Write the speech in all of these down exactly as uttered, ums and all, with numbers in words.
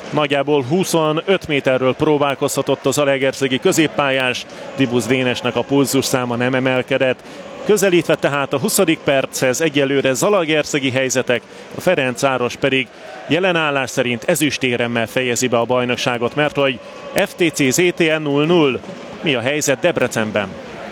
Nagyjából huszonöt méterről próbálkozhatott az zalaegerszegi középpályás, Dibusz Dénesnek a pulzus száma nem emelkedett. Közelítve tehát a huszadik perchez egyelőre zalaegerszegi helyzetek, a Ferencváros pedig jelen állás szerint ezüstéremmel fejezi be a bajnokságot, mert hogy ef té cé zé té en nulla nulla. Mi a helyzet Debrecenben?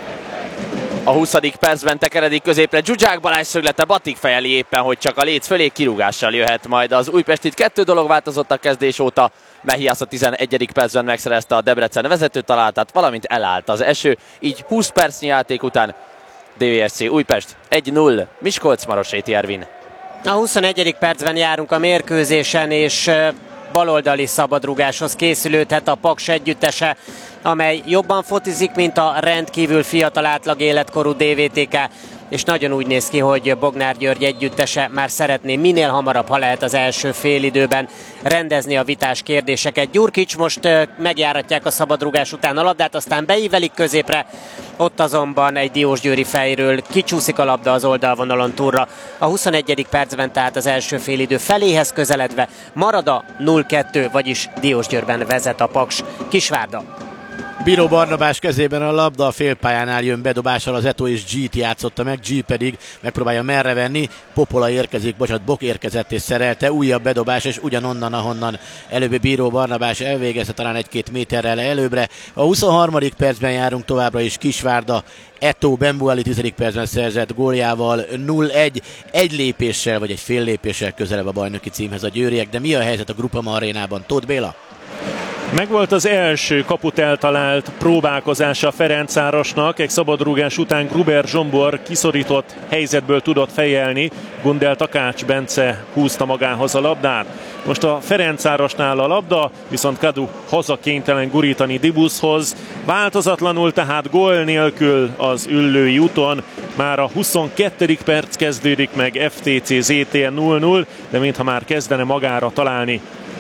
A huszadik percben tekeredik középre Zsuzsák Balázs szöglete, Batik fejeli éppen, hogy csak a léc fölé, kirúgással jöhet majd az Újpest. Itt kettő dolog változott a kezdés óta. Mehiász a tizenegyedik percben megszerezte a Debrecen vezető találatát, valamint elállt az eső, így húsz percnyi játék után dé vé es cé Újpest egy null, Miskolc-Maroséti Ervin. A huszonegyedik percben járunk a mérkőzésen, és baloldali szabadrugáshoz készülődhet a Paks együttese, amely jobban focizik, mint a rendkívül fiatal átlag életkorú dé vé té ká, és nagyon úgy néz ki, hogy Bognár György együttese már szeretné minél hamarabb, ha lehet az első félidőben rendezni a vitás kérdéseket. Gyurkics most megjáratják a szabadrugás után a labdát, aztán beívelik középre, ott azonban egy Diósgyőri fejről kicsúszik a labda az oldalvonalon túlra. A huszonegyedik percben tehát az első félidő feléhez közeledve marad a nulla kettő, vagyis Diósgyőrben vezet a Paks. Kisvárda. Bíró Barnabás kezében a labda, a félpályánál jön bedobással, az Eto és G-t játszotta meg, G pedig megpróbálja merre venni, Popola érkezik, bocsánat, Bok érkezett és szerelte, újabb bedobás, és ugyanonnan, ahonnan előbb Bíró Barnabás elvégezte, talán egy-két méterrel előbbre. A huszonharmadik percben járunk továbbra is, Kisvárda, Eto Bembuali tizedik percben szerzett góljával nulla egy, egy lépéssel vagy egy fél lépéssel közelebb a bajnoki címhez a győriek, de mi a helyzet a Groupama arénában? Tóth Béla? Megvolt az első kaput eltalált próbálkozása a Ferencvárosnak, egy szabadrúgás után Gruber Zsombor kiszorított helyzetből tudott fejelni, Gundel Takács Bence húzta magához a labdát. Most a Ferencvárosnál a labda, viszont Kadu haza kénytelen gurítani Dibuszhoz. Változatlanul tehát gól nélkül az Üllői úton. Már a huszonkettedik perc kezdődik meg, ef té cé zé té en nulla nulla, de mintha már kezdene magára találni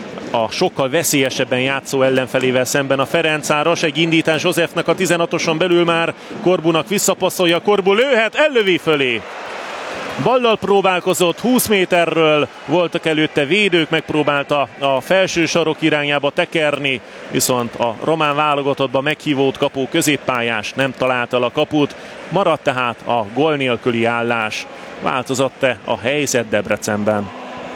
a sokkal veszélyesebben játszó ellenfelével szemben a Ferencváros. Egy indítás Józsefnek a tizenhatoson belül, már Korbunak visszapasszolja, Korbu lőhet, ellövi fölé. Ballal próbálkozott, húsz méterről voltak előtte védők, megpróbálta a felső sarok irányába tekerni, viszont a román válogatottban meghívót kapó középpályás nem talált el a kaput. Maradt tehát a gól nélküli állás. Változott-e a helyzet Debrecenben?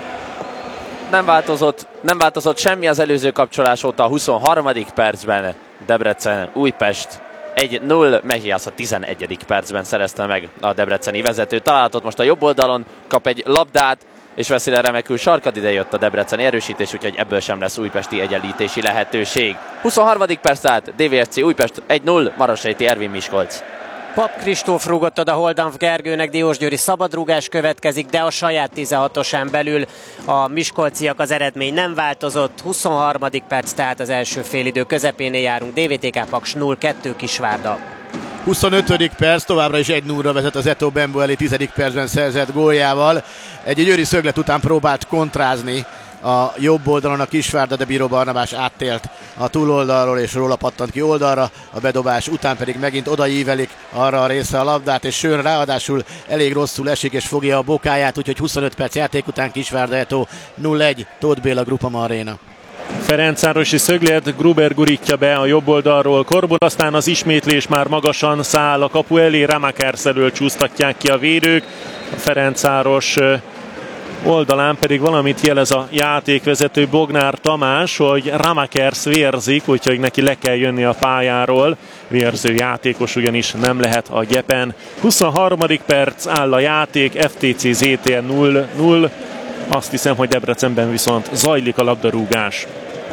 Nem változott, nem változott semmi az előző kapcsolás óta. A huszonharmadik percben Debrecen Újpest egy null, Mehiász a tizenegyedik percben szerezte meg a debreceni vezető találatot. Most a jobb oldalon kap egy labdát, és veszi le remekül sarkad, ide jött a debreceni erősítés, úgyhogy ebből sem lesz újpesti egyenlítési lehetőség. huszonharmadik perc tehát dé vé es cé Újpest egy null, Maroséti Ervin Miskolc. Pap Kristóf rúgott oda Holdanf Gergőnek, Diósgyőri szabadrúgás következik, de a saját tizenhatosán belül a miskolciak, az eredmény nem változott. huszonharmadik perc, tehát az első félidő közepénél járunk, dé vé té ká Paks nulla kettő, Kisvárda. huszonötödik perc, továbbra is egy nullra vezet az Eto Bembuali tizedik percben szerzett góljával. Egy győri szöglet után próbált kontrázni a jobb oldalon a Kisvárda, de Bíró Barnabás áttélt a túloldalról és róla pattant ki oldalra, a bedobás után pedig megint odaívelik arra a részre a labdát, és Sőn ráadásul elég rosszul esik és fogja a bokáját, úgyhogy huszonöt perc játék után Kisvárda Eto nulla egy, Tóth Béla, Groupama Aréna. Ferencvárosi szöglet, Gruber gurítja be a jobb oldalról Korbon, aztán az ismétlés már magasan száll a kapu elé, Ramakers elől csúsztatják ki a védők. A Ferencváros oldalán pedig valamit jelez a játékvezető Bognár Tamás, hogy Ramakers vérzik, úgyhogy neki le kell jönni a pályáról. Vérző játékos ugyanis nem lehet a gyepen. huszonharmadik perc, áll a játék, ef té cé zé té en nulla nulla. Azt hiszem, hogy Debrecenben viszont zajlik a labdarúgás.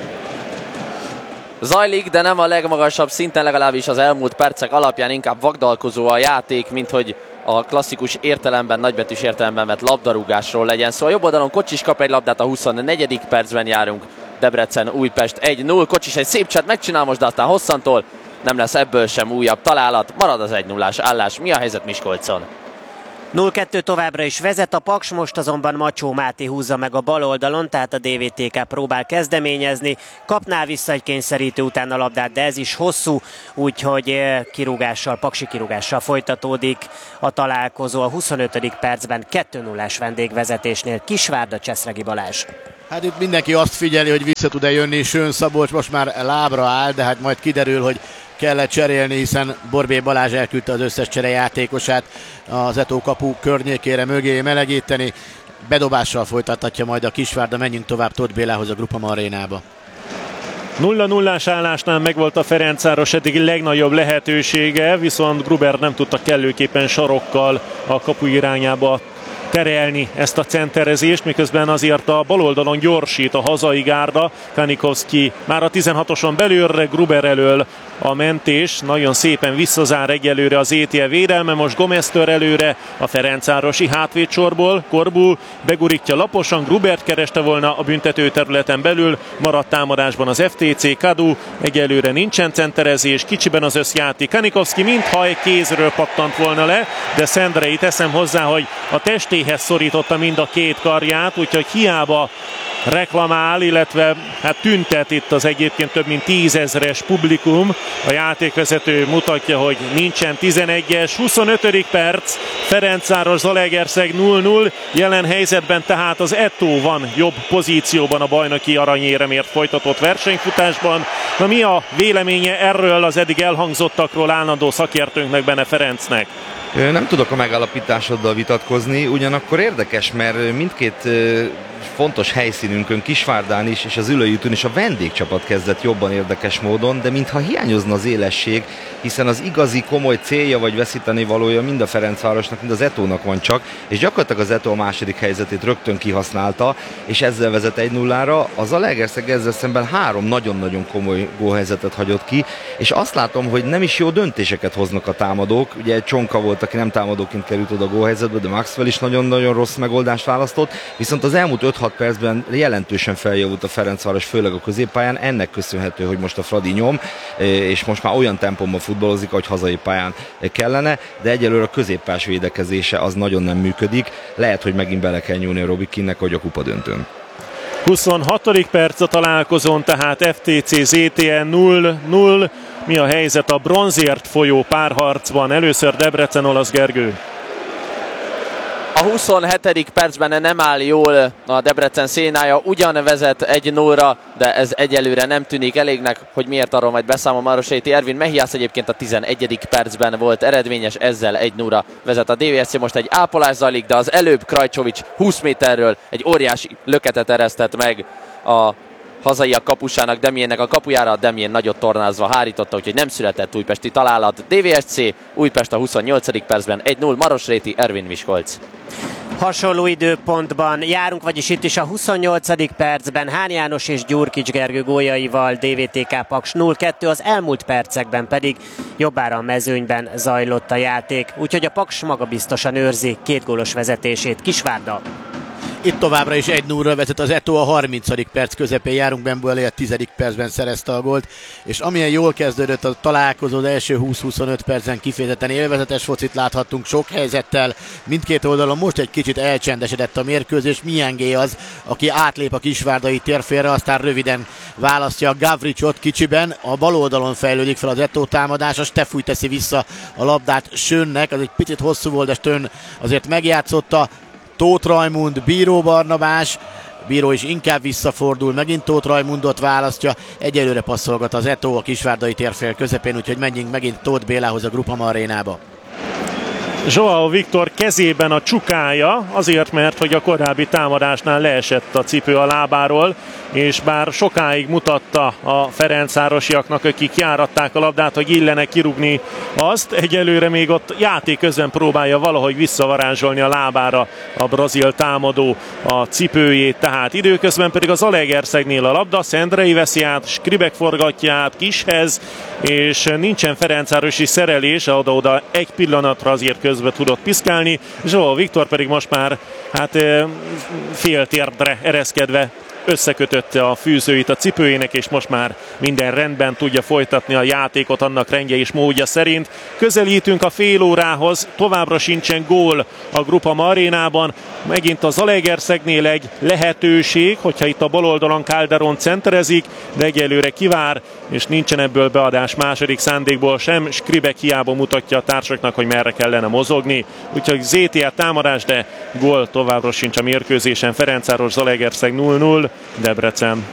Zajlik, de nem a legmagasabb szinten, legalábbis az elmúlt percek alapján inkább vagdalkozó a játék, mint hogy a klasszikus értelemben, nagybetűs értelemben vett labdarúgásról legyen szó. Szóval jobb oldalon Kocsis kap egy labdát, a huszonnegyedik percben járunk, Debrecen Újpest egy null. Kocsis egy szép csát megcsinál most, de aztán hosszantól nem lesz ebből sem újabb találat, marad az egy nullás állás. Mi a helyzet Miskolcon? nulla kettő továbbra is vezet a Paks, most azonban Macsó Máté húzza meg a bal oldalon, tehát a dé vé té ká próbál kezdeményezni. Kapná vissza egy kényszerítő után a labdát, de ez is hosszú, úgyhogy kirúgással, paksi kirúgással folytatódik a találkozó a huszonötödik percben kettő nullás vendégvezetésnél. Kisvárda, Cseszregi Balázs. Hát itt mindenki azt figyeli, hogy vissza tud-e jönni Sőn Szabolcs, most már lábra áll, de hát majd kiderül, hogy kellett cserélni, hiszen Borbély Balázs elküldte az összes cserejátékosát az Eto kapu környékére mögé melegíteni. Bedobással folytathatja majd a Kisvárda, menjünk tovább Tóth Bélához a Groupama arénába. nulla nullás állásnál megvolt a Ferencváros eddigi legnagyobb lehetősége, viszont Gruber nem tudta kellőképpen sarokkal a kapu irányába terelni ezt a centerezést, miközben azért a baloldalon gyorsít a hazai gárda. Kanikovszki már a tizenhatoson belőle, Gruber elől a mentés, nagyon szépen visszazár egyelőre az é té el védelme, most Gomez-től előre a ferencvárosi hátvédsorból, Korbu begurítja laposan, Grubert kereste volna a büntető területen belül, maradt támadásban az ef té cé, Kadu, egyelőre nincsen centerezés, kicsiben az összjáték, Kanikovszki mintha egy kézről pattant volna le, de Szendrei, teszem hozzá, hogy a testéhez szorította mind a két karját, úgyhogy hiába reklamál, illetve hát tüntet itt az egyébként több mint tízezres publikum. A játékvezető mutatja, hogy nincsen tizenegyes, huszonötödik perc, Ferencváros Zalaegerszeg nulla nulla, jelen helyzetben tehát az Eto van jobb pozícióban a bajnoki aranyéremért folytatott versenyfutásban. Na, mi a véleménye erről az eddig elhangzottakról állandó szakértőnknek, Bene Ferencnek? Nem tudok a megállapításoddal vitatkozni, ugyanakkor érdekes, mert mindkét fontos helyszínünkön, Kisvárdán is, és az Ülői úton is a vendégcsapat kezdett jobban érdekes módon, de mintha hiányozna az élesség, hiszen az igazi komoly célja vagy veszíteni valója mind a Ferencvárosnak, mind az Etónak van csak, és gyakorlatilag az Eto a második helyzetét rögtön kihasználta, és ezzel vezet egy nullára. Az Zalaegerszeg ezzel szemben három nagyon-nagyon komoly gólhelyzetet hagyott ki, és azt látom, hogy nem is jó döntéseket hoznak a támadók. Ugye Csonka volt, aki nem támadóként került oda a gólhelyzetbe, de Maxwell is nagyon-nagyon rossz megoldást választott, viszont az elmúlt öt-hat percben jelentősen feljavult a Ferencváros, főleg a középpályán. Ennek köszönhető, hogy most a Fradi nyom, és most már olyan tempóban futballozik, ahogy hazai pályán kellene, de egyelőre a középpályás védekezése az nagyon nem működik. Lehet, hogy megint bele kell nyúlni a Robikinnek, hogy a kupadöntőn. huszonhatodik perc a találkozón, tehát ef té cé zé té en nulla nulla. Mi a helyzet a bronzért folyó párharcban? Először Debrecen, Olasz Gergő. A huszonhetedik percben nem áll jól a Debrecen szénája, ugyan vezet egy nullra, de ez egyelőre nem tűnik elégnek, hogy miért, arról majd beszámol Maroséti Ervin. Mehiász egyébként a tizenegyedik percben volt eredményes, ezzel egy nullra vezet a dé vé es cé. Most egy ápolás zajlik, de az előbb Krajcsovics húsz méterről egy óriási löketet eresztett meg a hazaiak kapusának, Demiennek a kapujára. Demien nagyot tornázva hárította, úgyhogy nem született újpesti találat. dé vé es cé, Újpest a huszonnyolcadik percben egy null, Marosréti, Ervin Miskolc. Hasonló időpontban járunk, vagyis itt is a huszonnyolcadik percben Hán János és Gyurkics Gergő góljaival dé vé té ká Paks nulla kettő, az elmúlt percekben pedig jobbára a mezőnyben zajlott a játék, úgyhogy a Paks magabiztosan őrzi két gólos vezetését. Kisvárda. Itt továbbra is egy nullra vezet az Eto, a harmincadik perc közepén járunk, Bembo elé a tizedik percben szerezte a gólt, és amilyen jól kezdődött a találkozó, az első húsz-huszonöt percen kifejezetten élvezetes focit láthattunk sok helyzettel mindkét oldalon. Most egy kicsit elcsendesedett a mérkőzés, Miengé az, aki átlép a kisvárdai térfélre, aztán röviden választja Gavricsot kicsiben, a bal oldalon fejlődik fel az Eto támadása, Stefúj teszi vissza a labdát Sönnek, az egy picit hosszú volt, de Stön azért megjátszotta. Tóth Rajmund, Bíró Barnabás, Bíró is inkább visszafordul, megint Tóth Rajmundot választja, egyelőre passzolgat az Eto a kisvárdai térfél közepén, úgyhogy menjünk megint Tóth Bélához a Groupama arénába. Joao Viktor kezében a csukája, azért, mert hogy a korábbi támadásnál leesett a cipő a lábáról, és bár sokáig mutatta a ferencvárosiaknak, akik járatták a labdát, hogy illene kirúgni azt, egyelőre még ott játék közben próbálja valahogy visszavarázsolni a lábára a brazil támadó a cipőjét, tehát időközben pedig az Zalaegerszegnél a labda, Szendrei veszi át, Skribek forgatja át Kishez, és nincsen ferencvárosi szerelés, oda-oda egy pillanatra azért közben tudott piszkálni, Joao Viktor pedig most már hát fél térdre ereszkedve összekötötte a fűzőit a cipőjének, és most már minden rendben tudja folytatni a játékot annak rendje és módja szerint. Közelítünk a fél órához, továbbra sincsen gól a Groupama arénában. Megint a Zalaegerszegnél egy lehetőség, hogyha itt a bal oldalon Calderon centerezik, de egyelőre kivár, és nincsen ebből beadás második szándékból sem. Skribek hiába mutatja a társaknak, hogy merre kellene mozogni. Úgyhogy zé té el támadás, de gól továbbra sincs a mérkőzésen. Ferencváros Zalaegerszeg nulla nulla. Debrecen.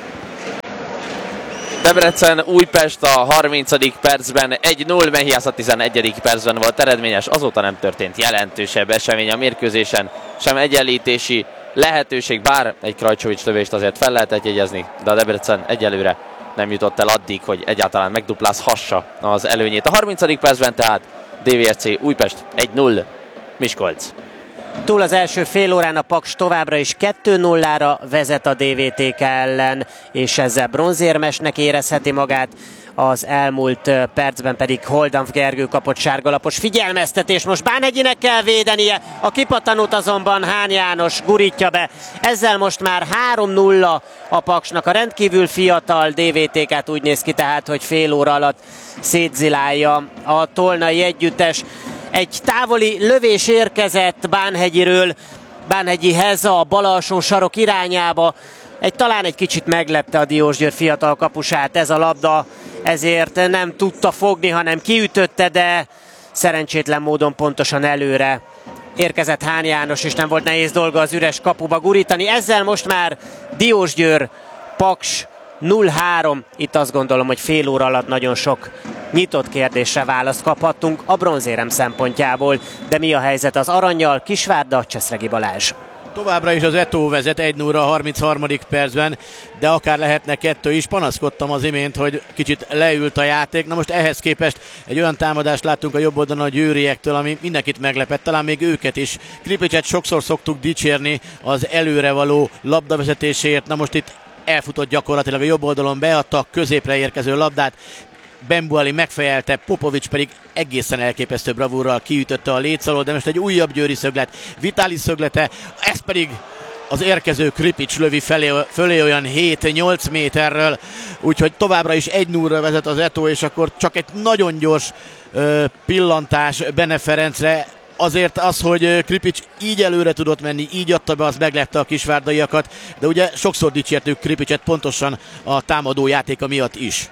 Debrecen Újpest a harmincadik percben egy null, Mehiász a tizenegyedik percben volt eredményes, azóta nem történt jelentősebb esemény a mérkőzésen, sem egyenlítési lehetőség, bár egy Krajcsovics lövést azért fel lehetett jegyezni, de a Debrecen egyelőre nem jutott el addig, hogy egyáltalán megduplázhassa az előnyét. A harmincadik percben tehát dé vé es cé Újpest egy null, Miskolc. Túl az első fél órán a Paks továbbra is kettő nullára vezet a dé vé té ká ellen, és ezzel bronzérmesnek érezheti magát. Az elmúlt percben pedig Holdanf Gergő kapott sárgalapos figyelmeztetés. Most Bánhegyinek kell védenie, a kipattanót azonban Hán János gurítja be. Ezzel most már három nulla a Paksnak. A rendkívül fiatal dé vé té kát úgy néz ki tehát, hogy fél óra alatt szétzilálja a tolnai együttes. Egy távoli lövés érkezett Bánhegyiről, Bánhegyihez a bal alsó sarok irányába. Egy, talán egy kicsit meglepte a Diósgyőr fiatal kapusát ez a labda, ezért nem tudta fogni, hanem kiütötte, de szerencsétlen módon pontosan előre érkezett Hán János, és nem volt nehéz dolga az üres kapuba gurítani. Ezzel most már Diósgyőr Paks null három. Itt azt gondolom, hogy fél óra alatt nagyon sok nyitott kérdésre választ kaphattunk a bronzérem szempontjából. De mi a helyzet az arannyal? Kisvárda, Cseszregi Balázs. Továbbra is az Eto vezet egy nulla a harmincharmadik percben, de akár lehetne kettő is. Panaszkodtam az imént, hogy kicsit leült a játék. Na most ehhez képest egy olyan támadást láttunk a jobb oldalon a győriektől, ami mindenkit meglepett, talán még őket is. Kripicset sokszor szoktuk dicsérni az előrevaló labdavezetésért. Na most itt elfutott gyakorlatilag a jobb oldalon, beadta a középre érkező labdát. Bembuali megfejelte, Popovics pedig egészen elképesztő bravúrral kiütötte a léc alól, de most egy újabb győri szöglet, Vitalis szöglete, ez pedig az érkező Kripics lövi felé, fölé olyan hét-nyolc méterről, úgyhogy továbbra is egy nullra vezet az Eto, és akkor csak egy nagyon gyors ö, pillantás Bene Ferencre. Azért az, hogy Kripics így előre tudott menni, így adta be, az meglepte a kisvárdaiakat, de ugye sokszor dicsértük Kripicset pontosan a támadó játéka miatt is.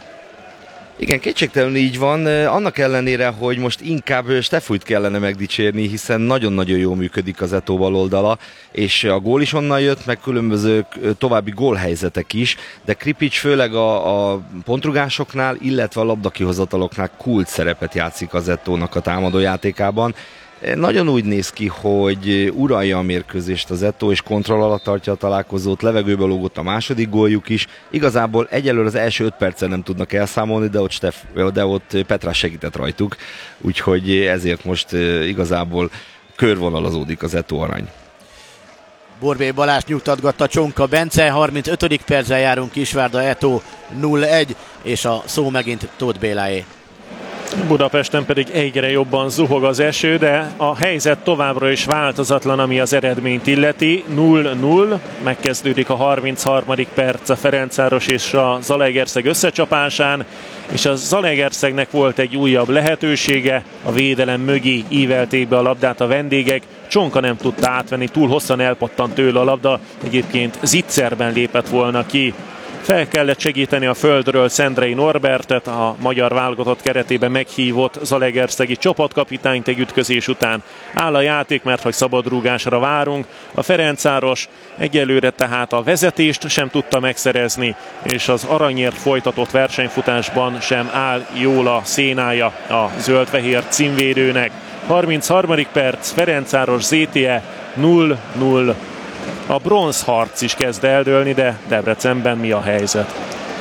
Igen, kétségtelenül így van, annak ellenére, hogy most inkább Stefújt kellene megdicsérni, hiszen nagyon-nagyon jól működik az Eto baloldala, és a gól is onnan jött, meg különböző további gólhelyzetek is, de Kripics főleg a, a pontrugásoknál, illetve a labdakihozataloknál kult szerepet játszik az Etónak a támadójátékában. Nagyon úgy néz ki, hogy uralja a mérkőzést az Eto, és kontroll alatt tartja a találkozót, levegőbe lógott a második góljuk is. Igazából egyelőre az első öt percen nem tudnak elszámolni, de ott, Stef, de ott Petrás segített rajtuk, úgyhogy ezért most igazából körvonalazódik az Eto arany. Borbély Balázs nyugtatgatta Csonka Bence, harmincötödik perccel járunk, Kisvárda Eto nulla egy, és a szó megint Tóth Béláé. Budapesten pedig egyre jobban zuhog az eső, de a helyzet továbbra is változatlan, ami az eredményt illeti. null null, megkezdődik a harmincharmadik perc a Ferencváros és a Zalaegerszeg összecsapásán, és a Zalaegerszegnek volt egy újabb lehetősége, a védelem mögé ívelték be a labdát a vendégek, Csonka nem tudta átvenni, túl hosszan elpattant tőle a labda, egyébként zicserben lépett volna ki. Fel kellett segíteni a földről Szendrei Norbertet, a magyar válogatott keretében meghívott zalaegerszegi csapatkapitányt egy ütközés után. Áll a játék, mert hogy szabadrúgásra várunk. A Ferencváros egyelőre tehát a vezetést sem tudta megszerezni, és az aranyért folytatott versenyfutásban sem áll jól a szénája a zöld-fehér címvédőnek. harmincharmadik perc, Ferencváros zé té e null null. A bronzharc is kezd eldőlni, de Debrecenben mi a helyzet?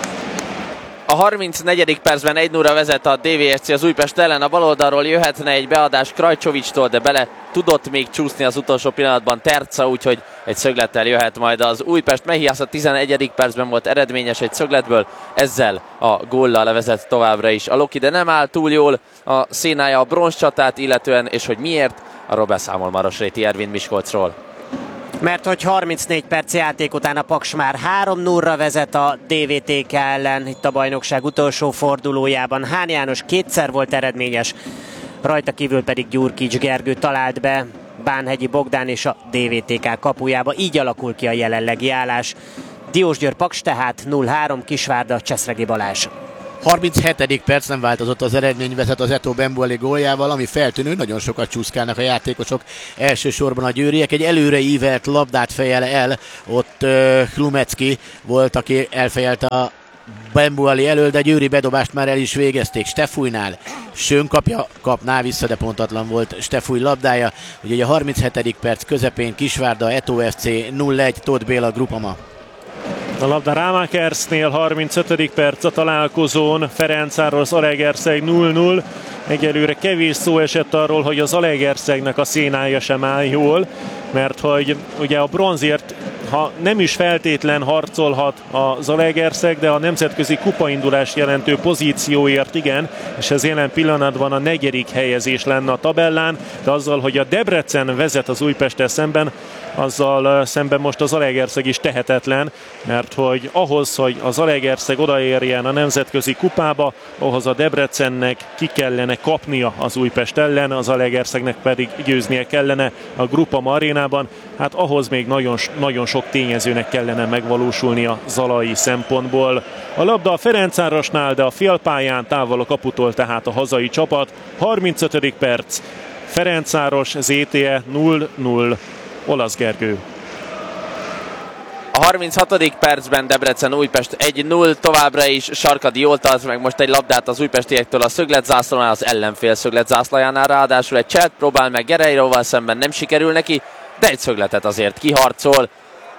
A harmincnegyedik percben egy nullra vezet a dé vé es cé az Újpest ellen, a baloldalról jöhetne egy beadás Krajcsovicstól, de bele tudott még csúszni az utolsó pillanatban Terca, úgyhogy egy szöglettel jöhet majd az Újpest. Mehiász a tizenegyedik percben volt eredményes egy szögletből, ezzel a góllal vezet továbbra is a Loki, de nem áll túl jól a szénája a bronzcsatát illetően, és hogy miért, arról beszámol Marosréti Ervin Miskolcról. Mert hogy harmincnégy perc játék után a Paks már három nullra vezet a dé vé té ká ellen, itt a bajnokság utolsó fordulójában. Hán János kétszer volt eredményes, rajta kívül pedig Gyurkics Gergő talált be Bánhegyi Bogdán és a dé vé té ká kapujába. Így alakul ki a jelenlegi állás. Diósgyőr Paks tehát nulla három, Kisvárda Cseszregi Balázs. harminchetedik perc, nem változott az eredmény, vezet az Eto Bembuali góljával, ami feltűnő, nagyon sokat csúszkálnak a játékosok, elsősorban a győriek. Egy előre ívelt labdát fejel el, ott uh, Klumecki volt, aki elfejelte a Bembuali elől, de győri bedobást már el is végezték. Stefújnál Sön kapja, kapná vissza, de pontatlan volt Stefúj labdája. Ugye a harminchetedik perc közepén Kisvárda, Eto ef cé nulla egy, Tóth Béla, Grupama. A labda Rámakersnél, harmincötödik perc a találkozón, Ferencváros Zalaegerszeg nulla nulla. Egyelőre kevés szó esett arról, hogy a Zalaegerszegnek a szénája sem áll jól, mert hogy ugye a bronzért, ha nem is feltétlen harcolhat a Zalaegerszeg, de a nemzetközi kupaindulást jelentő pozícióért igen, és ez jelen pillanatban a negyedik helyezés lenne a tabellán, de azzal, hogy a Debrecen vezet az Újpesttel szemben, azzal szemben most a Zalaegerszeg is tehetetlen, mert hogy ahhoz, hogy a Zalaegerszeg odaérjen a nemzetközi kupába, ahhoz a Debrecennek ki kellene kapnia az Újpest ellen, az Zalaegerszegnek pedig győznie kellene a Grupama arénában. Hát ahhoz még nagyon, nagyon sok tényezőnek kellene megvalósulni a zalai szempontból. A labda a Ferencvárosnál, de a félpályán távol a kaputól, tehát a hazai csapat. harmincötödik perc, Ferencváros zé té e nulla nulla. Olasz Gergő. A harminchatodik percben Debrecen Újpest egy nulla, továbbra is Sarkadi jól tart meg most egy labdát az újpestiektől a szögletzászlónál, az ellenfél szögletzászlójánál, ráadásul egy cselt próbál meg Guerreiroval szemben, nem sikerül neki, de egy szögletet azért kiharcol.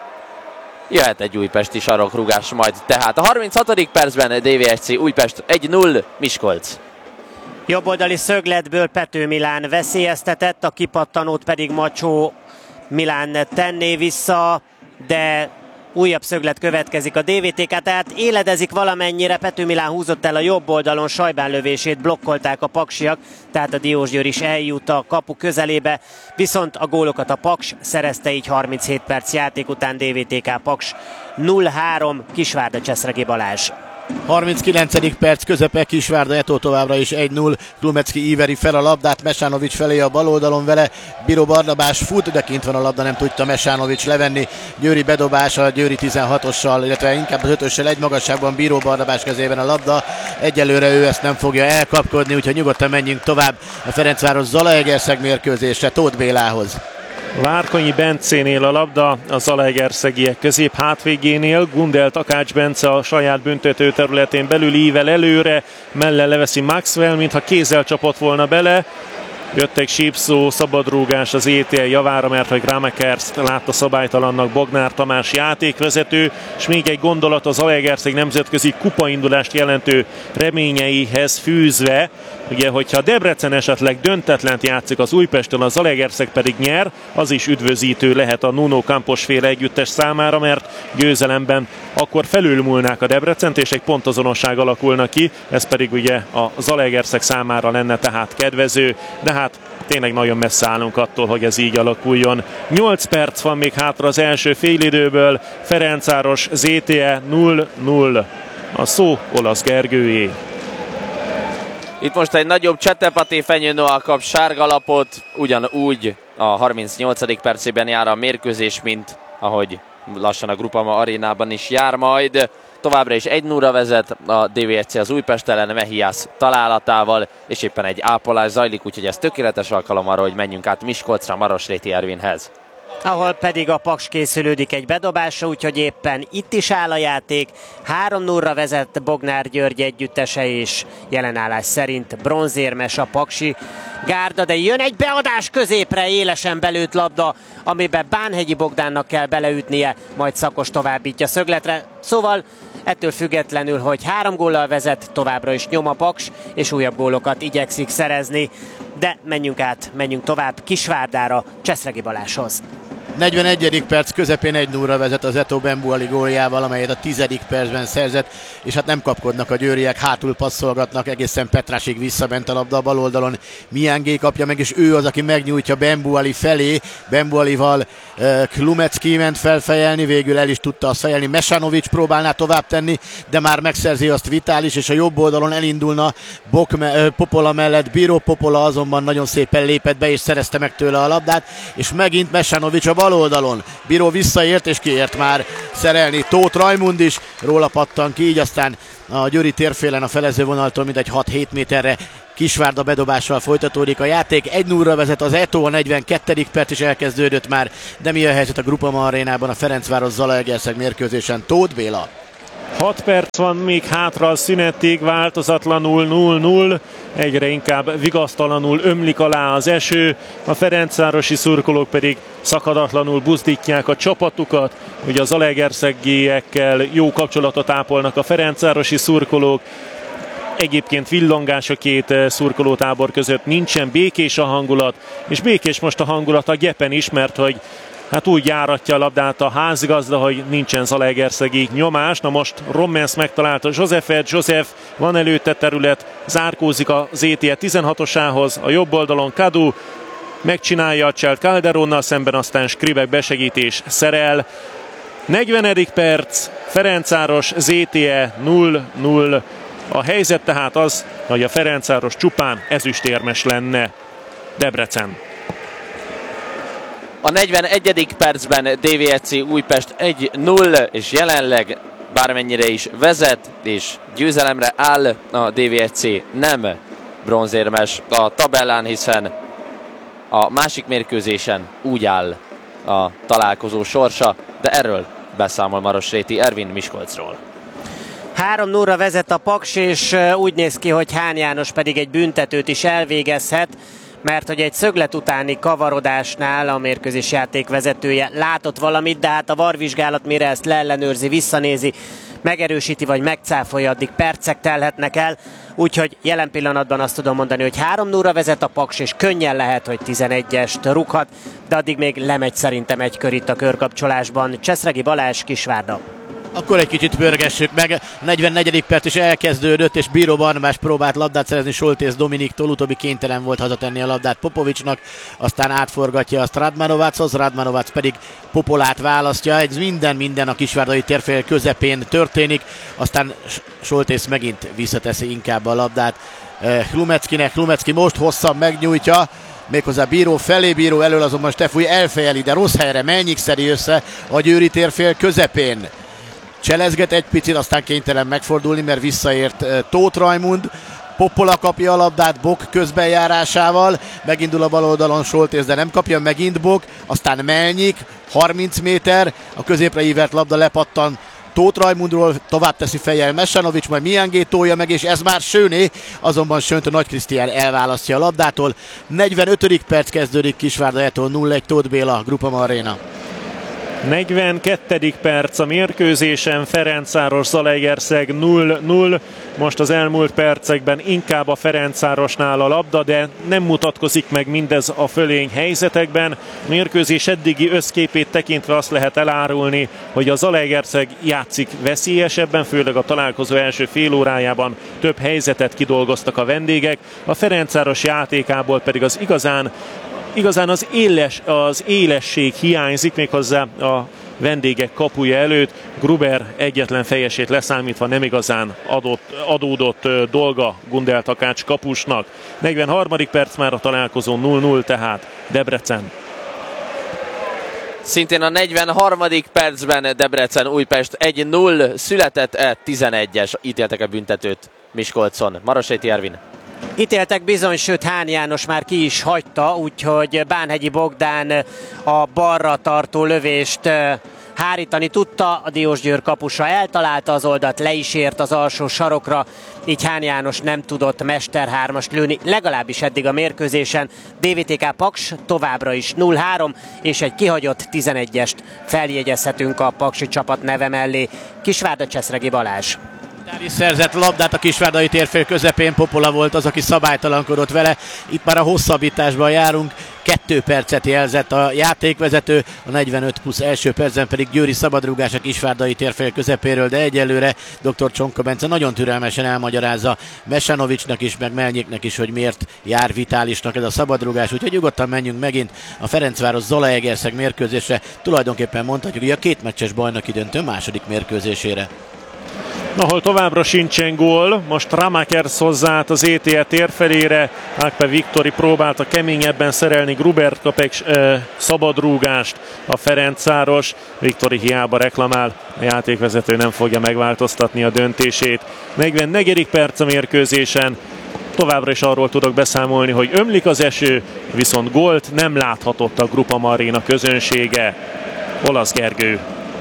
Jöhet egy újpesti sarokrugás majd. Tehát a harminchatodik percben dé vé es cé Újpest egy nulla, Miskolc. Jobboldali szögletből Pető Milán veszélyeztetett, a kipattanót pedig Macsó Milán tenné vissza, de újabb szöglet következik a dé vé té ká, tehát éledezik valamennyire. Pető Milán húzott el a jobb oldalon, Sajbán lövését blokkolták a paksiak, tehát a Diósgyőr is eljut a kapu közelébe, viszont a gólokat a Paks szerezte, így harminchét perc játék után dé vé té ká Paks nulla három, Kisvárda Cseszregi Balázs. harminckilencedik perc közepe, Kisvárda Eto továbbra is egy nulla, Klumecki íveri fel a labdát, Mesánovics felé a bal oldalon vele, Bíró Barnabás fut, de kint van a labda, nem tudta Mesánovics levenni. Győri bedobása, Győri tizenhatossal, illetve inkább az ötössel egy magasságban, Bíró Barnabás kezében a labda. Egyelőre ő ezt nem fogja elkapkodni, úgyhogy nyugodtan menjünk tovább a Ferencváros Zalaegerszeg mérkőzésre, Tóth Bélához. Várkonyi Bencénél a labda, a zalaegerszegiek közép hátvégénél, Gundel Takács Bence a saját büntető területén belül ível előre, melle leveszi Maxwell, mintha kézzel csapott volna bele. Jött egy sípszó, szabadrúgás az é té el javára, mert hogy Rámekerst látta szabálytalannak Bognár Tamás játékvezető, és még egy gondolat az Zalaegerszeg nemzetközi kupaindulást jelentő reményeihez fűzve, ugye, hogyha Debrecen esetleg döntetlent játszik az Újpesttől, a Zalaegerszeg pedig nyer, az is üdvözítő lehet a Nuno Campos féle együttes számára, mert győzelemben akkor felülmúlnák a Debrecent, és egy pontazonosság alakulna ki, ez pedig ugye a Zalaegerszeg számára lenne tehát kedvező, de hát tényleg nagyon messze állunk attól, hogy ez így alakuljon. nyolc perc van még hátra az első félidőből, Ferencváros zé té e nulla nulla. A szó Olasz Gergőjé. Itt most egy nagyobb Csetepaté Fenyőnoa kap sárgalapot, ugyanúgy a harmincnyolcadik percében jár a mérkőzés, mint ahogy lassan a Grupama arénában is jár majd. Továbbra is egy nulla vezet a dé vé es cé az Újpest ellen Mehiász találatával, és éppen egy ápolás zajlik, úgyhogy ez tökéletes alkalom arra, hogy menjünk át Miskolcra, Marosréti Ervinhez. Ahol pedig a Paks készülődik egy bedobásra, úgyhogy éppen itt is áll a játék. három nulla vezet Bognár György együttese, és jelenállás szerint bronzérmes a paksi gárda, de jön egy beadás középre, élesen belőtt labda, amiben Bánhegyi Bogdánnak kell beleütnie, majd Szakos továbbítja szögletre. Szóval ettől függetlenül, hogy három góllal vezet, továbbra is nyom a Paks, és újabb gólokat igyekszik szerezni. De menjünk át, menjünk tovább Kisvárdára, Cseszregi Balázshoz. negyvenegyedik perc közepén egy nulla vezet az Eto Bembuali góljával, amelyet a tizedik percben szerzett, és hát nem kapkodnak a győriek, hátul passzolgatnak, egészen Petrásig visszament a labda a bal oldalon. Miángé kapja meg, és ő az, aki megnyújtja Bembuali felé. Bembualival uh, Klumecki ment felfejelni, végül el is tudta azt fejelni. Mesánovics próbálná tovább tenni, de már megszerzi azt Vitális, és a jobb oldalon elindulna Bok me- uh, Popola mellett. Bíró Popola azonban nagyon szépen lépett be, és szerezte meg tőle a labdát, és megint Mesánovics a bal oldalon. Bíró visszaért, és kiért már szerelni Tóth Rajmund is, róla pattan ki, így aztán a Győri térfélen a felező vonaltól mindegy hat-hét méterre. Kisvárda bedobással folytatódik a játék, egy nullra vezet az Eto, a negyvenkettedik perc is elkezdődött már, de mi a helyzet a Groupama arénában a Ferencváros-Zalaegerszeg mérkőzésen? Tóth Béla. hat perc van még hátra a szünetig, változatlanul null null, egyre inkább vigasztalanul ömlik alá az eső, a ferencvárosi szurkolók pedig szakadatlanul buzdítják a csapatukat, ugye az zalaegerszegiekkel jó kapcsolatot ápolnak a ferencvárosi szurkolók. Egyébként villongás a két szurkolótábor között, nincsen, békés a hangulat, és békés most a hangulat a Gyepen is, mert hogy hát úgy járatja a labdát a házigazda, hogy nincsen zalaegerszegi nyomás. Na most Rommens megtalálta Józsefet, József van előtte terület, zárkózik a zé té e tizenhatosához, a jobb oldalon Kadu, megcsinálja a Cselt Calderonnal szemben, aztán Skribek besegítés szerel. negyvenedik perc, Ferencváros zé té e null null. A helyzet tehát az, hogy a Ferencváros csupán ezüstérmes lenne. Debrecen. A negyvenegyedik percben dé vé es cé Újpest egy null, és jelenleg bármennyire is vezet, és győzelemre áll a dé vé es cé, nem bronzérmes a tabellán, hiszen a másik mérkőzésen úgy áll a találkozó sorsa, de erről beszámol Marosréti Ervin Miskolcról. három nullra vezet a Paks, és úgy néz ki, hogy Hán János pedig egy büntetőt is elvégezhet, mert hogy egy szöglet utáni kavarodásnál a mérkőzés játék vezetője látott valamit, de hát a varvizsgálat mire ezt leellenőrzi, visszanézi, megerősíti vagy megcáfolja, addig percek telhetnek el, úgyhogy jelen pillanatban azt tudom mondani, hogy három nullra vezet a Paks, és könnyen lehet, hogy tizenegyest rúghat, de addig még lemegy szerintem egy kör itt a körkapcsolásban. Cseszregi Balázs, Kisvárda. Akkor egy kicsit pörgessük meg. A negyvennegyedik perc is elkezdődött, és Bíró Barnabás próbált labdát szerezni Soltész Dominiktól, utóbbi kénytelen volt hazatenni a labdát Popovicsnak, aztán átforgatja azt Radmanovachoz, Radmanovac pedig Popolát választja. Ez minden minden a kisvárdai térfél közepén történik, aztán Soltész megint visszateszi inkább a labdát Hlumeckinek. Hlumecki most hosszabb megnyújtja, méghozzá Bíró felé, Bíró elől azonban Stefúj elfejeli, de rossz helyre Melnyik szedi össze a Győri térfél közepén. Cselezget egy picit, aztán kénytelen megfordulni, mert visszaért Tóth Rajmund. Poppola kapja a labdát Bok közbenjárásával, megindul a bal oldalon Soltész, de nem kapja, megint Bok, aztán Melnyik, harminc méter, a középre ívert labda lepattan Tóth Rajmundról, tovább teszi fejjel Mesanovics, majd Miangé tolja meg, és ez már Sőné, azonban Sönt a Nagy Krisztián elválasztja a labdától. negyvenötödik perc kezdődik Kisvárda-tól nulla egy Tóth Béla, Groupama Arena. negyvenkettedik perc a mérkőzésen, Ferencváros-Zalaegerszeg null null. Most az elmúlt percekben inkább a Ferencvárosnál a labda, de nem mutatkozik meg mindez a fölény helyzetekben. A mérkőzés eddigi összképét tekintve azt lehet elárulni, hogy a Zalaegerszeg játszik veszélyesebben, főleg a találkozó első fél órájában több helyzetet kidolgoztak a vendégek. A Ferencváros játékából pedig az igazán Igazán az, éles, az élesség hiányzik, méghozzá a vendégek kapuja előtt. Gruber egyetlen fejesét leszámítva nem igazán adott, adódott dolga Gundel Takács kapusnak. negyvenharmadik perc már a találkozó null null, tehát Debrecen. Szintén a negyvenharmadik percben Debrecen Újpest egy null, született-e tizenegyes, ítéltek a büntetőt Miskolcon. Marosréti Ervin. Ítéltek bizony, sőt Hán János már ki is hagyta, úgyhogy Bánhegyi Bogdán a balra tartó lövést hárítani tudta, a Diósgyőr kapusa eltalálta az oldalt, le is ért az alsó sarokra, így Hán János nem tudott mesterhármast lőni, legalábbis eddig a mérkőzésen. dé vé té ká Paks továbbra is null három, és egy kihagyott tizenegyest feljegyezhetünk a paksi csapat neve mellé. Kisvárda, Cseszregi Balázs. Szerzett labdát a kisvárdai térfél közepén, Popola volt az, aki szabálytalankodott vele. Itt már a hosszabbításban járunk, kettő percet jelzett a játékvezető, a negyvenöt plusz első percben pedig Győri szabadrúgás a kisvárdai térfél közepéről, de egyelőre dr. Csonka Bence nagyon türelmesen elmagyarázza Mesanovicsnak is, meg Melnyiknek is, hogy miért jár Vitálisnak ez a szabadrúgás, úgyhogy nyugodtan menjünk megint a Ferencváros-Zalaegerszeg mérkőzésre, tulajdonképpen mondhatjuk, hogy a két meccses bajnoki döntő második mérkőzésére. ahol továbbra sincsen gól, most Ramakers hozzá az é té e térfelére, Ákpe Viktori próbálta keményebben szerelni, Grubert kap egy e, szabadrúgást a Ferencváros, Viktori hiába reklamál, a játékvezető nem fogja megváltoztatni a döntését. negyvennegyedik perc a mérkőzésen, továbbra is arról tudok beszámolni, hogy ömlik az eső, viszont gólt nem láthatott a Grupa Arena közönsége. Olasz Gergő.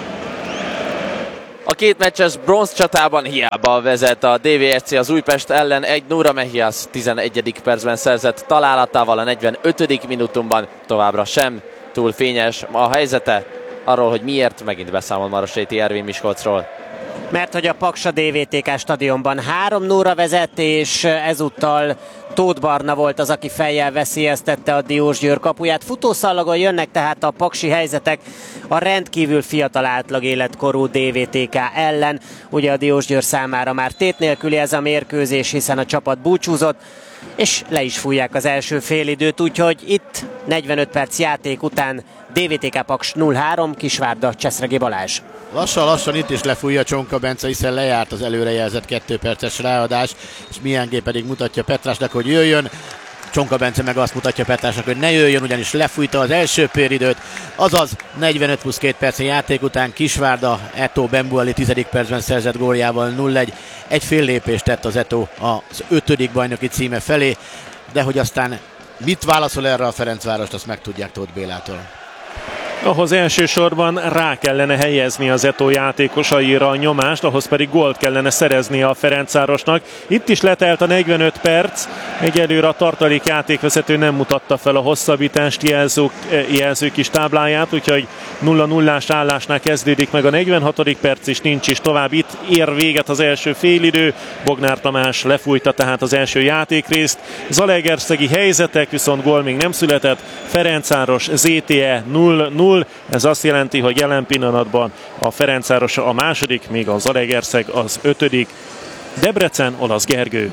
A két meccses bronz csatában hiába vezet a dé vé es cé az Újpest ellen, egy Nura Mejias tizenegyedik percben szerzett találatával a negyvenötödik minutumban, továbbra sem túl fényes a helyzete. Arról, hogy miért, megint beszámol Marosréti Ervin Miskolcról. Mert hogy a Paksa dé vé té ká stadionban három nulla vezet, és ezúttal Tóth Barna volt az, aki fejjel veszélyeztette a Diósgyőr kapuját. Futószallagon jönnek tehát a paksi helyzetek a rendkívül fiatal átlag életkorú dé vé té ká ellen. Ugye a Diósgyőr számára már tét nélküli ez a mérkőzés, hiszen a csapat búcsúzott, és le is fújják az első félidőt, úgyhogy itt negyvenöt perc játék után dé vé té ká Paks nulla három, Kisvárda Cseszregi Balázs. Lassan-lassan itt is lefújja Csonka Bence, hiszen lejárt az előrejelzett két perces ráadás, és Miángé pedig mutatja Petrásnak, hogy jöjjön. Csonka Bence meg azt mutatja Petrásnak, hogy ne jöjjön, ugyanis lefújta az első félidőt, azaz negyvenöt plusz két perc játék után Kisvárda Eto Bembuali tizedik percben szerzett góljával nulla egy. Egy fél lépést tett az Eto az ötödik bajnoki címe felé, de hogy aztán mit válaszol erre a Ferencvárost, azt megtudják Tóth Bélától. Ahhoz elsősorban rá kellene helyezni az Eto játékosaira a nyomást, ahhoz pedig gólt kellene szerezni a Ferencvárosnak. Itt is letelt a negyvenöt perc, egyelőre a tartalék játékvezető nem mutatta fel a hosszabbítást jelző, jelző kis tábláját, úgyhogy nulla nullás állásnál kezdődik meg a negyvenhatodik perc, és nincs is tovább. Itt ér véget az első félidő, Bognár Tamás lefújta tehát az első játékrészt. Zalaegerszegi helyzetek, viszont gól még nem született. Ferencváros zé té e nulla nulla. Ez azt jelenti, hogy jelen pillanatban a Ferencváros a második, még a Zalaegerszeg az ötödik. Debrecen, Olasz Gergő.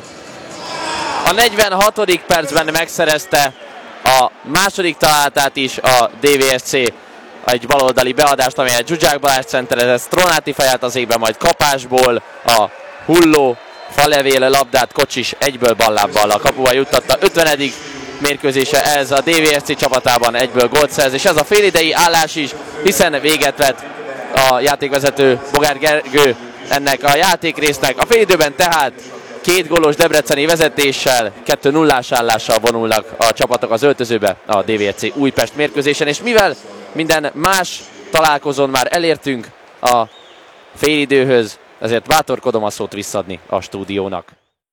A negyvenhatodik percben megszerezte a második találatát is a dé vé es cé. Egy baloldali beadást, amelyet Zsuzsák Balázs centerezett, Stronati feját az égbe, majd kapásból a hulló falevél labdát Kocsis egyből ballábbal a kapuba juttatta. ötvenedik mérkőzése ez a dé vé es cé csapatában, egyből gólt szerz, és ez a félidei állás is, hiszen véget vett a játékvezető Bogár Gergő ennek a játékrésznek. A félidőben tehát két gólos debreceni vezetéssel, kettő nullás állással vonulnak a csapatok az öltözőbe a dé vé es cé Újpest mérkőzésen, és mivel minden más találkozón már elértünk a félidőhöz, ezért bátorkodom a szót visszadni a stúdiónak.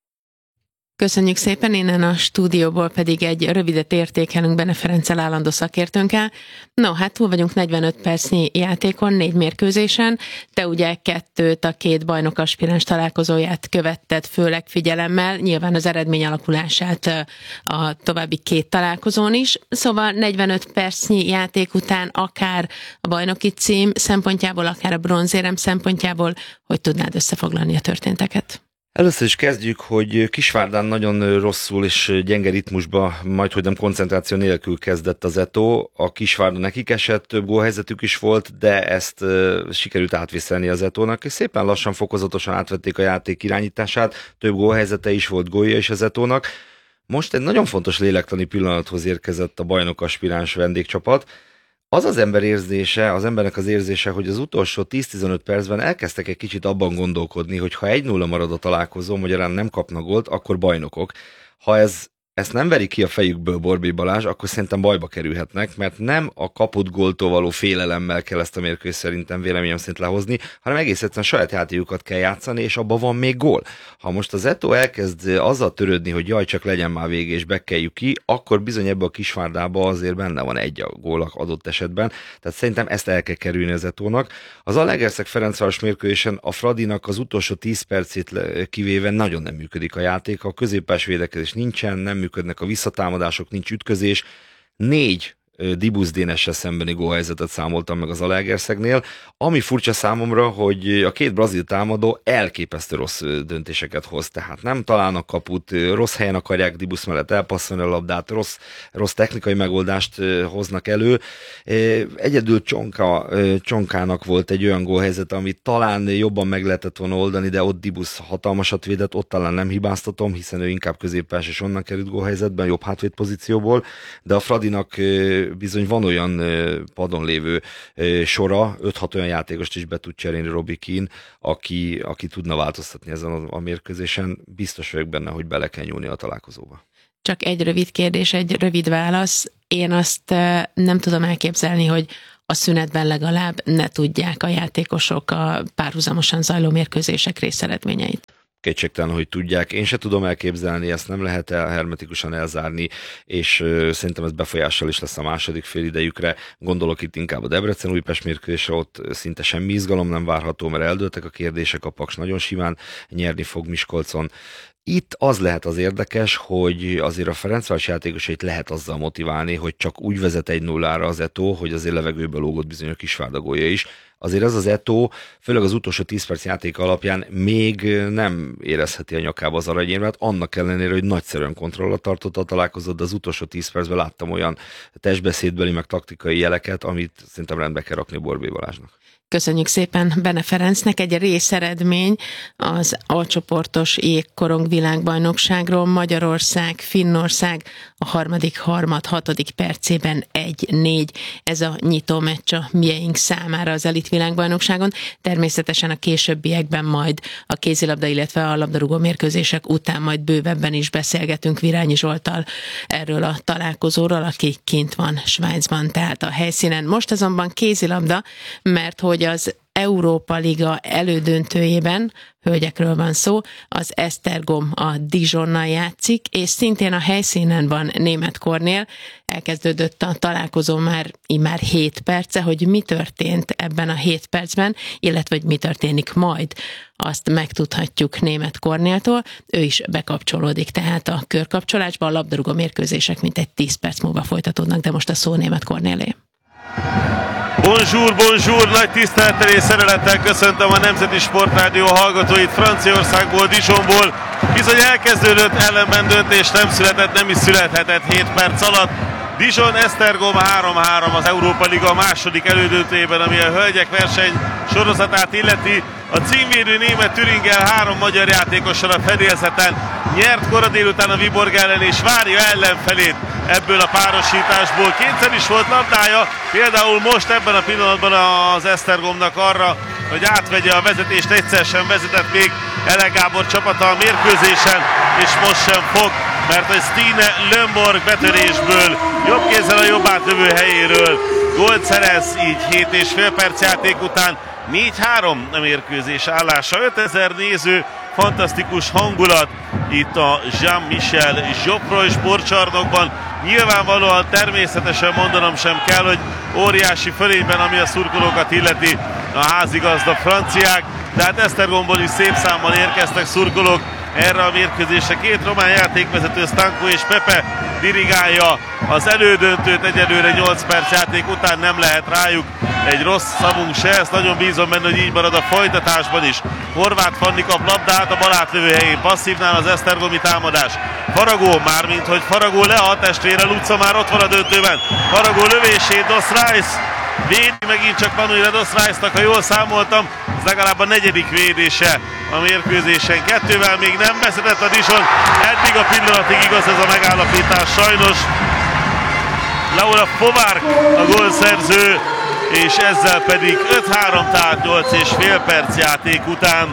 Köszönjük szépen, innen a stúdióból pedig egy rövidet értékelünk Bene Ferenccel állandó szakértőnkkel. No, hát túl vagyunk negyvenöt percnyi játékon, négy mérkőzésen. Te ugye kettőt, a két bajnok aspiráns találkozóját követted főleg figyelemmel, nyilván az eredmény alakulását a további két találkozón is. Szóval negyvenöt percnyi játék után akár a bajnoki cím szempontjából, akár a bronzérem szempontjából, hogy tudnád összefoglalni a történteket? Először is kezdjük, hogy Kisvárdán nagyon rosszul és gyenge ritmusba, majdhogy nem koncentráció nélkül kezdett az Eto. A Kisvárda nekik esett, több gólhelyzetük is volt, de ezt uh, sikerült átvészelni az Etónak, és szépen lassan, fokozatosan átvették a játék irányítását, több gólhelyzete is volt, gólja is az Etónak. Most egy nagyon fontos lélektani pillanathoz érkezett a bajnok aspiráns vendégcsapat. Az az ember érzése, az embernek az érzése, hogy az utolsó tíz-tizenöt percben elkezdtek egy kicsit abban gondolkodni, hogy ha egy nulla marad a találkozó, magyarán nem kapnak gólt, akkor bajnokok. Ha ez, ezt nem verik ki a fejükből Borbély Balázs, akkor szerintem bajba kerülhetnek, mert nem a kapott góltól való félelemmel kell ezt a mérkőzést szerintem véleményem szerint lehozni, hanem egész egyszerűen saját játékukat kell játszani, és abban van még gól. Ha most az Eto elkezd azzal törődni, hogy jaj, csak legyen már vége, és bekeljük ki, akkor bizony ebbe a Kisvárdába azért benne van egy a gól adott esetben. Tehát szerintem ezt el kell kerülni az Etónak. Az Zalaegerszeg Ferencváros mérkőzésen a Fradinak az utolsó tíz percét kivéve nagyon nem működik a játék. A középpás védekezés nincsen, nem működnek a visszatámadások, nincs ütközés. Négy Dibusz Dénessel szembeni gólhelyzetet számoltam meg az Zalaegerszegnél. Ami furcsa számomra, hogy a két brazil támadó elképesztő rossz döntéseket hoz, tehát nem találnak kaput, rossz helyen akarják Dibusz mellett elpasszolni a labdát, rossz, rossz technikai megoldást hoznak elő. Egyedül Csonka, Csonkának volt egy olyan gólhelyzet, amit talán jobban meg lehetett volna oldani, de ott Dibusz hatalmasat védett, ott talán nem hibáztatom, hiszen ő inkább középpályás és onnan került gólhelyzetben, jobb hátvéd pozícióból, de a Fradinak bizony van olyan padon lévő sora, öt-hat olyan játékost is be tud cserélni Robbie Keane, aki, aki tudna változtatni ezen a, a mérkőzésen. Biztos vagyok benne, hogy bele kell nyúlni a találkozóba. Csak egy rövid kérdés, egy rövid válasz. Én azt nem tudom elképzelni, hogy a szünetben legalább ne tudják a játékosok a párhuzamosan zajló mérkőzések részeredményeit. Kétségtelen, hogy tudják. Én se tudom elképzelni, ezt nem lehet el, hermetikusan elzárni, és uh, szerintem ez befolyással is lesz a második fél idejükre. Gondolok itt inkább a Debrecen-Újpest mérkőzésre, ott szinte semmi izgalom nem várható, mert eldőltek a kérdések, a Paks nagyon simán nyerni fog Miskolcon. Itt az lehet az érdekes, hogy azért a Ferencváros játékosait lehet azzal motiválni, hogy csak úgy vezet egy nullára az Eto, hogy azért levegőbe lógott bizony a Kisvárda gólja is. Azért ez az Eto, főleg az utolsó tíz perc játék alapján még nem érezheti a nyakába az aranyérmet, annak ellenére, hogy nagyszerűen kontrollat tartotta a találkozót, de az utolsó tíz percben láttam olyan testbeszédbeli, meg taktikai jeleket, amit szerintem rendbe kell rakni Borbély Balázsnak. Köszönjük szépen Bene Ferencnek. Egy részeredmény az alcsoportos jégkorong világbajnokságról. Magyarország, Finnország a harmadik harmad hatodik percében egy négy. Ez a nyitó meccs a mieink számára az elit világbajnokságon. Természetesen a későbbiekben majd a kézilabda, illetve a labdarúgó mérkőzések után majd bővebben is beszélgetünk Virányi Zsolttal erről a találkozóról, aki kint van Svájcban, tehát a helyszínen. Most azonban kézilabda, mert hogy az Európa Liga elődöntőjében, hölgyekről van szó, az Esztergom a Dijonnal játszik, és szintén a helyszínen van Németh Kornél. Elkezdődött a találkozó már immár hét perce, hogy mi történt ebben a hét percben, illetve hogy mi történik majd. Azt megtudhatjuk Németh Kornéltól, ő is bekapcsolódik, tehát a körkapcsolásba a labdarúgó mérkőzések mintegy tíz perc múlva folytatódnak, de most a szó Németh Kornélé. Bonjour, bonjour, nagy tisztelettel és szeretettel köszöntöm a Nemzeti Sportrádió hallgatóit Franciaországból, Dijonból. Bizony elkezdődött, ellenben döntés nem született, nem is születhetett hét perc alatt. Dijon Esztergom három három az Európa Liga második elődöntőjében, ami a hölgyek verseny sorozatát illeti. A címvédő német Thüringen három magyar játékossal a fedélzeten nyert kora délután a Viborg ellen, és várja ellenfelét ebből a párosításból. Kétszer is volt labdája, például most ebben a pillanatban az Esztergomnak arra, hogy átvegye a vezetést, egyszer sem vezetett még Ele Gábor csapata a mérkőzésen, és most sem fog, mert a Stine Lömborg betörésből, jobb kézzel a jobb átlövő helyéről gólt szerez, így hét és fél perc játék után. négy három a mérkőzés állása, ötezer néző, fantasztikus hangulat itt a Jean-Michel Joffroy sportcsarnokban. Nyilvánvalóan természetesen mondanom sem kell, hogy óriási fölényben, ami a szurkolókat illeti, a házigazda franciák, de hát Esztergomból is szép számmal érkeztek szurkolók erre a mérkőzésre. Két román játékvezető, Stanko és Pepe dirigálja az elődöntőt, egyelőre nyolc perc játék után nem lehet rájuk egy rossz szavunk se, ezt nagyon bízom benne, hogy így marad a folytatásban is. Horváth Fanni kap labdát a bal átlövő helyén, passzívnál az esztergomi támadás. Faragó, mármint hogy Faragó le a testvére, Luca már ott van a döntőben. Faragó lövését, Dos Reis védi megint csak Manuel Dos Reisnak, ha jól számoltam, ez legalább a negyedik védése a mérkőzésen. Kettővel még nem vezetett a Dijon, eddig a pillanatig igaz ez a megállapítás sajnos. Laura Povárk a gólszerző, és ezzel pedig öt három, tehát nyolc és fél perc játék után.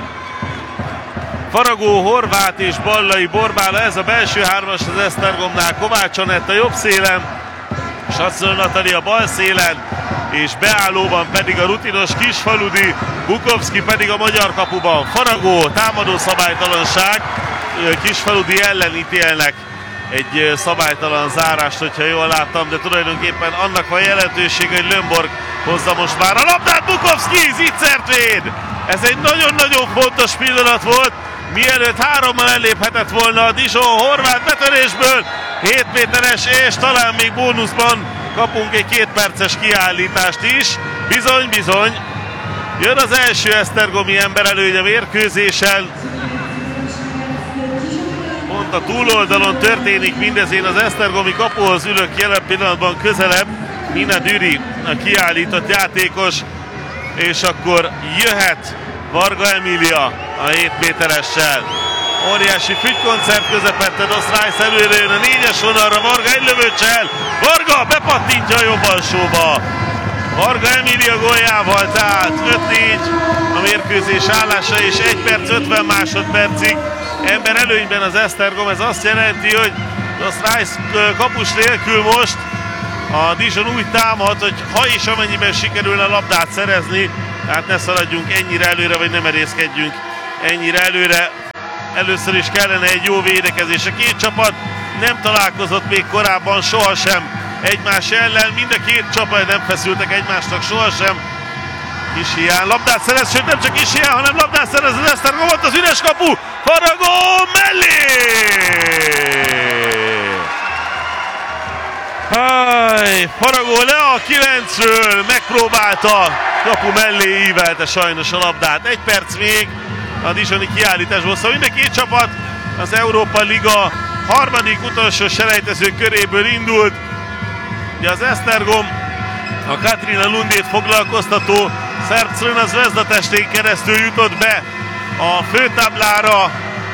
Faragó, Horváth és Ballai Borbála, ez a belső hármas az Esztergomnál. Kovács Anett a jobb szélen, Sasszol Natali a bal szélen, és beállóban pedig a rutinos Kisfaludi, Bukovszki pedig a magyar kapuban. Faragó, támadó szabálytalanság, Kisfaludi ellen ítélnek egy szabálytalan zárást, hogyha jól láttam, de tulajdonképpen annak van jelentősége, hogy Lömborg hozza most már a labdát, Bukovszki zicsert véd! Ez egy nagyon-nagyon fontos pillanat volt, mielőtt hárommal elléphetett volna a Dijon Horváth betörésből, hét méteres és talán még bónuszban kapunk egy két perces kiállítást is. Bizony, bizony. Jön az első esztergomi emberelőny a mérkőzésen. Pont a túloldalon történik mindez, én az esztergomi kapuhoz ülök jelen pillanatban közelebb. Mina Düri, a kiállított játékos, és akkor jöhet Varga Emília a hét méteressel. Óriási fügykoncert közepette, Dos Reis előre jön a négyes vonalra, Varga egy lövőcsel, Varga bepattintja a jobb alsóba. Varga Emília góljával, tehát öt négy a mérkőzés állása, és egy perc ötven másodpercig ember előnyben az Esztergom. Ez azt jelenti, hogy Dos Reis kapus nélkül most a Dijon úgy támad, hogy ha és amennyiben sikerülne labdát szerezni, tehát ne szaladjunk ennyire előre, vagy ne merészkedjünk ennyire előre. Először is kellene egy jó védekezés. A két csapat nem találkozott még korábban sohasem egymás ellen. Mind a két csapat nem feszültek egymásnak sohasem. Kisián labdát szerez, sőt nem csak Kisián, hanem labdát szerez az Esztergom, ott az üres kapu, Faragó mellé! Háj, Faragó le a kilencről, megpróbálta, kapu mellé ívelte sajnos a labdát. Egy perc még a dijoni kiállításból, szóval mind a két csapat az Európa Liga harmadik utolsó selejtező köréből indult. Ugye az Esztergom a Katrina Lundét foglalkoztató szerb Crvena Zvezda testén keresztül jutott be a főtáblára,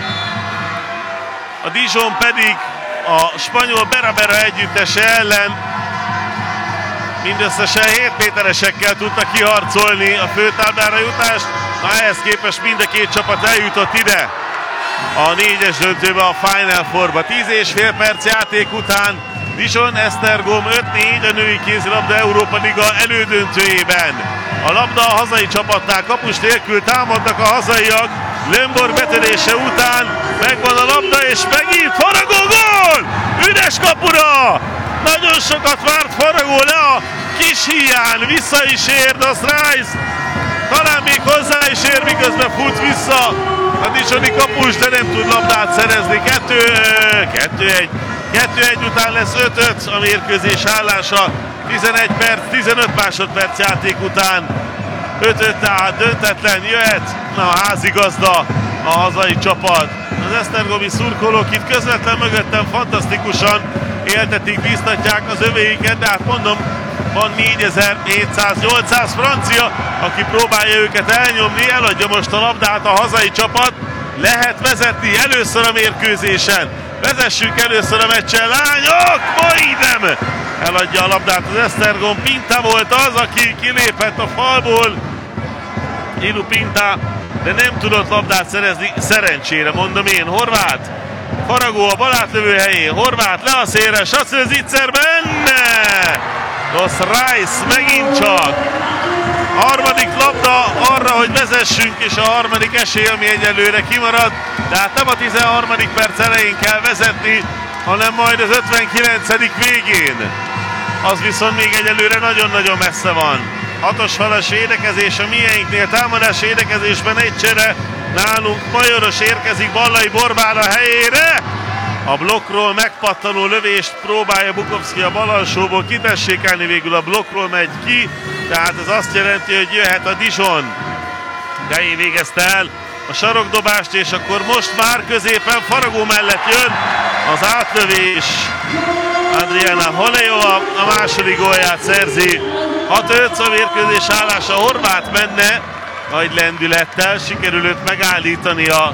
a Dijon pedig a spanyol Bera-Bera együttese ellen mindösszesen hét méteresekkel tudta kiharcolni a főtáblára jutást. Na, ehhez képest mind a két csapat eljutott ide a négyes döntőbe, a Final Fourba. tíz és fél perc játék után Dijon Esztergom öt négy a női kézilabda Európa Liga elődöntőjében. A labda a hazai csapatnál, kapus nélkül támadnak a hazaiak. Lömbor betörése után megvan a labda, és megint Faragó gól! Üres kapura! Nagyon sokat várt Faragó, le a kis híján, vissza is ér Dos Reis. Talán még hozzá is ér, miközben fut vissza a dijoni kapus, de nem tud labdát szerezni. kettő egy. kettő egy után lesz öt öt a mérkőzés állása. tizenegy perc, tizenöt másodperc játék után. öt öt, tehát döntetlen jöhet na, a házigazda, a hazai csapat. Az esztergomi szurkolók itt közvetlen mögöttem fantasztikusan éltetik, bíztatják az övéiket, de hát mondom, van négyezer-négyszáz-nyolcszáz francia, aki próbálja őket elnyomni, eladja most a labdát a hazai csapat. Lehet vezetni először a mérkőzésen. Vezessünk először a meccsen, lányok! Majdnem! Eladja a labdát az Esztergom. Pinta volt az, aki kilépett a falból. Ilu Pinta, de nem tudott labdát szerezni, szerencsére mondom én. Horváth, Faragó a balátlövő helyén. Horváth le a szélre, Sassel Zicser benne! Dos Reis megint csak. Harmadik labda arra, hogy vezessünk, és a harmadik esély, ami egyelőre kimarad. De hát nem a tizenharmadik perc elején kell vezetni, hanem majd az ötvenkilencedik végén. Az viszont még egyelőre nagyon-nagyon messze van. Hatos falas védekezés a mieinknél, támadás védekezésben egy csere. Nálunk Majoros érkezik Ballai Borbála helyére. A blokkról megpattanó lövést próbálja Bukovszki a bal alsóból kitessékelni, végül a blokkról megy ki. Tehát ez azt jelenti, hogy jöhet a Dijon. Gay végezte el a sarokdobást, és akkor most már középen Faragó mellett jön az átlövés. Adriana Holejova a második gólját szerzi. hat öt a mérkőzés állása, Horváth menne nagy lendülettel, sikerül őt megállítani a...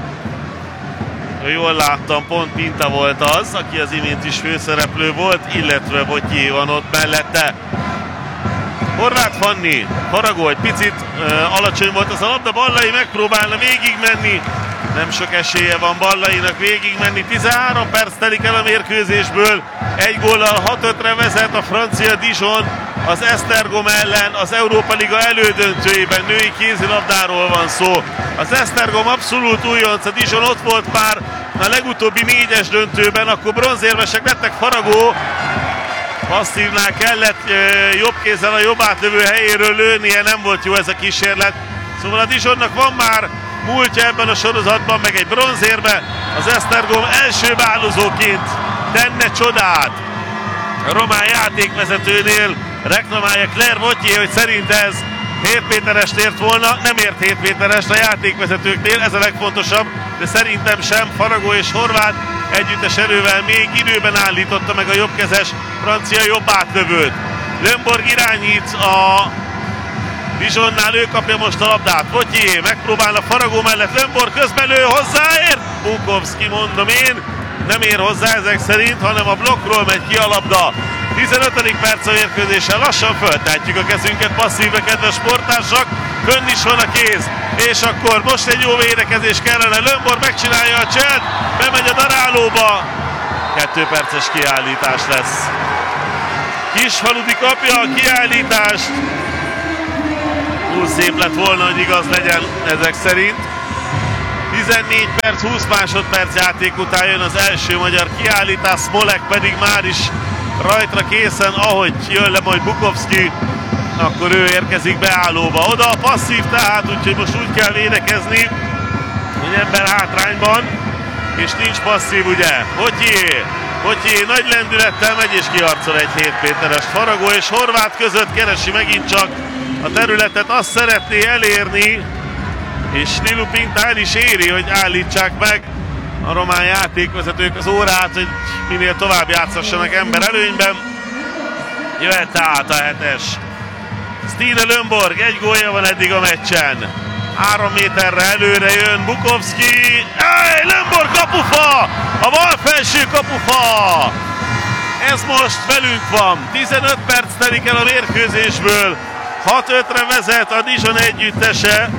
Jól láttam, pont Pinta volt az, aki az imént is főszereplő volt, illetve Botyi van ott mellette. Horváth Fanni, Faragó egy picit uh, alacsony volt az a labda, Ballai megpróbálna végigmenni, nem sok esélye van Ballainak végigmenni. tizenhárom perc telik el a mérkőzésből, egy góllal hat ötre vezet a francia Dijon az Esztergom ellen, az Európa Liga elődöntőjében. Női kézilabdáról van szó. Az Esztergom abszolút újonc, a Dijon ott volt már a legutóbbi négyes döntőben, akkor bronzérmesek lettek. Faragó passzívnál kellett e, jobb kézzel a jobb átlövő helyéről lőnie, nem volt jó ez a kísérlet. Szóval a Dijonnak van már múltja ebben a sorozatban, meg egy bronzérbe. Az Esztergom első bálozóként tenne csodát. a román játékvezetőnél reklamálja Claire Vautier, hogy szerint ez hét méterest ért volna, nem ért hét méterest a játékvezetőknél, ez a legfontosabb, de szerintem sem. Faragó és Horváth együttes erővel még időben állította meg a jobbkezes francia jobb átlövőt. Lömborg irányít a Dijonnál, ő kapja most a labdát. Vautier megpróbál a Faragó mellett, Lömborg közben lő, hozzáér! Bukowski, mondom én, nem ér hozzá ezek szerint, hanem a blokkról megy ki a labda. tizenötödik perc a mérkőzésen, lassan föltehetjük a kezünket passzívre, kedves sportársak, fönn is van a kéz, és akkor most egy jó védekezés kellene, Lömborg megcsinálja a cselt, bemegy a darálóba, kettő perces kiállítás lesz. Kisfaludi kapja a kiállítást, túl szép lett volna, hogy igaz legyen ezek szerint. tizennégy perc, húsz másodperc játék után jön az első magyar kiállítás, Smolek pedig már is rajtra készen, ahogy jön le majd Bukowski, akkor ő érkezik beállóba. Oda a passzív tehát, úgyhogy most úgy kell védekezni, hogy ember hátrányban, és nincs passzív, ugye. Vautier, Vautier nagy lendülettel megy és kiharcol egy hét méteres. Faragó és Horváth között keresi megint csak a területet, azt szeretné elérni, és Lilu Pinta el is éri, hogy állítsák meg a román játékvezetők az órát, hogy minél tovább játszassanak ember előnyben. Jöhet tehát a hetes. Stine Lömborg, egy gólja van eddig a meccsen. Három méterre előre jön Bukowski. Ej, Lömborg kapufa! A bal felső kapufa! Ez most velünk van. tizenöt perc telik el a mérkőzésből. hat ötre vezet a Dijon együttese,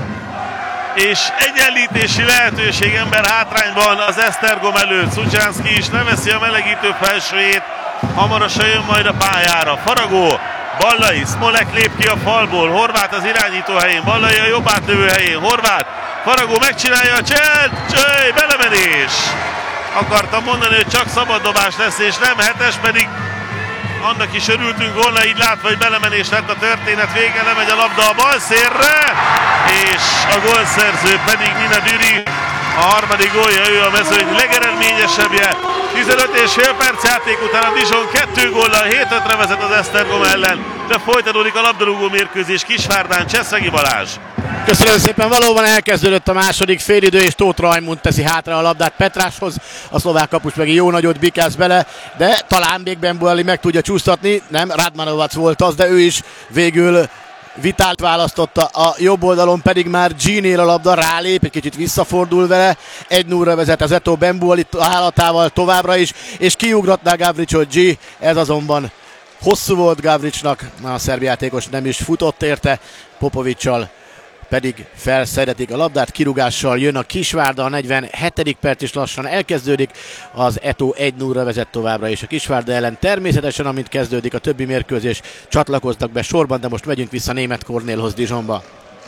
és egyenlítési lehetőség ember hátrányban az Esztergom előtt. Szucsánszki is leveszi a melegítő felsőjét, hamarosan jön majd a pályára. Faragó, Ballai, Smolek lép ki a falból, Horváth az irányító helyén, Ballai a jobb átlövő helyén, Horváth, Faragó megcsinálja a cselt, csöj, belemenés! Akartam mondani, hogy csak szabaddobás lesz, és nem, hetes pedig annak is örültünk volna, így látva, hogy belemenés lett a történet vége, lemegy a labda a bal szélre, és a gólszerző pedig Nina Düri, a harmadik gólja, ő a mezőny legeredményesebbje. tizenöt és fél perc játék után a Dijon kettő góllal hét ötre vezet az Esztergom ellen, de folytatódik a labdarúgó mérkőzés Kisvárdán. Cseszegi Balázs. Köszönöm szépen, valóban elkezdődött a második félidő, és Tóth Rajmund teszi hátra a labdát Petráshoz, a szlovák kapus meg jó nagyot bikász bele, de talán még Bembuali meg tudja csúsztatni, nem, Radmanovac volt az, de ő is végül Vitált választotta, a jobb oldalon pedig már G-nél a labda, rálép, egy kicsit visszafordul vele, egy nullra vezet az Eto Bembuali állatával továbbra is, és kiugratná Gavricsot G, ez azonban hosszú volt Gavricsnak, a szerb játékos nem is futott érte, Popovicsal pedig felszeretik a labdát, kirúgással jön a Kisvárda, a negyvenhetedik perc is lassan elkezdődik, az Eto egy nullra vezet továbbra is a Kisvárda ellen. Természetesen, amint kezdődik a többi mérkőzés, csatlakoztak be sorban, de most megyünk vissza Németh Kornélhoz Dijonba.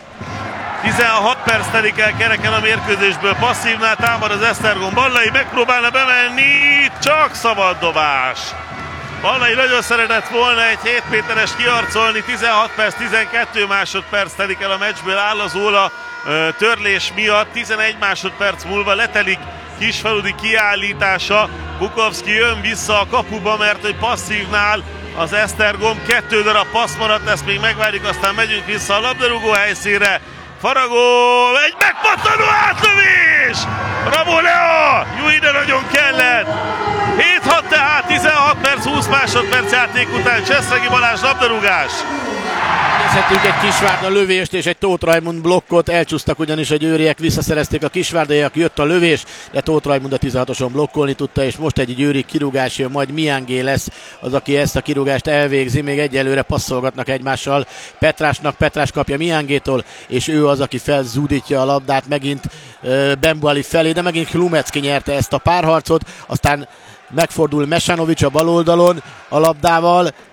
tizenhat perc telik el kereken a mérkőzésből, passzívnál támad az Esztergom, Ballai megpróbálna bemenni, csak szabad dobás. Ballai nagyon szeretett volna egy hét méteres kiharcolni, tizenhat perc, tizenkét másodperc telik el a meccsből, áll az óla törlés miatt, tizenegy másodperc múlva letelik Kisfaludi kiállítása, Bukowski jön vissza a kapuba, mert hogy passzívnál az Esztergom, kettő darab passz maradt, ezt még megvárjuk, aztán megyünk vissza a labdarúgó helyszínre. Faragó, egy megpattanó átlövés! Bravo Lea! Jó, ide nagyon kellett! hét hat tehát, tizenhat perc, húsz másodperc játék után, Cseszegi Balázs labdarúgás. Nézhetünk egy Kisvárda lövést és egy Tóth Rajmund blokkot, elcsúsztak ugyanis a győriek, visszaszerezték a kisvárdaiak, jött a lövés, de Tóth Rajmund a tizenhatoson blokkolni tudta, és most egy győri kirúgás jön, majd Miangé lesz az, aki ezt a kirúgást elvégzi, még egyelőre passzolgatnak egymással Petrásnak, Petrás kapja Miangétól, és ő az, aki felzúdítja a labdát megint uh, Bembuali felé, de megint Klumecki nyerte ezt a párharcot, aztán megfordul Mesanovic a bal oldalon a labdával,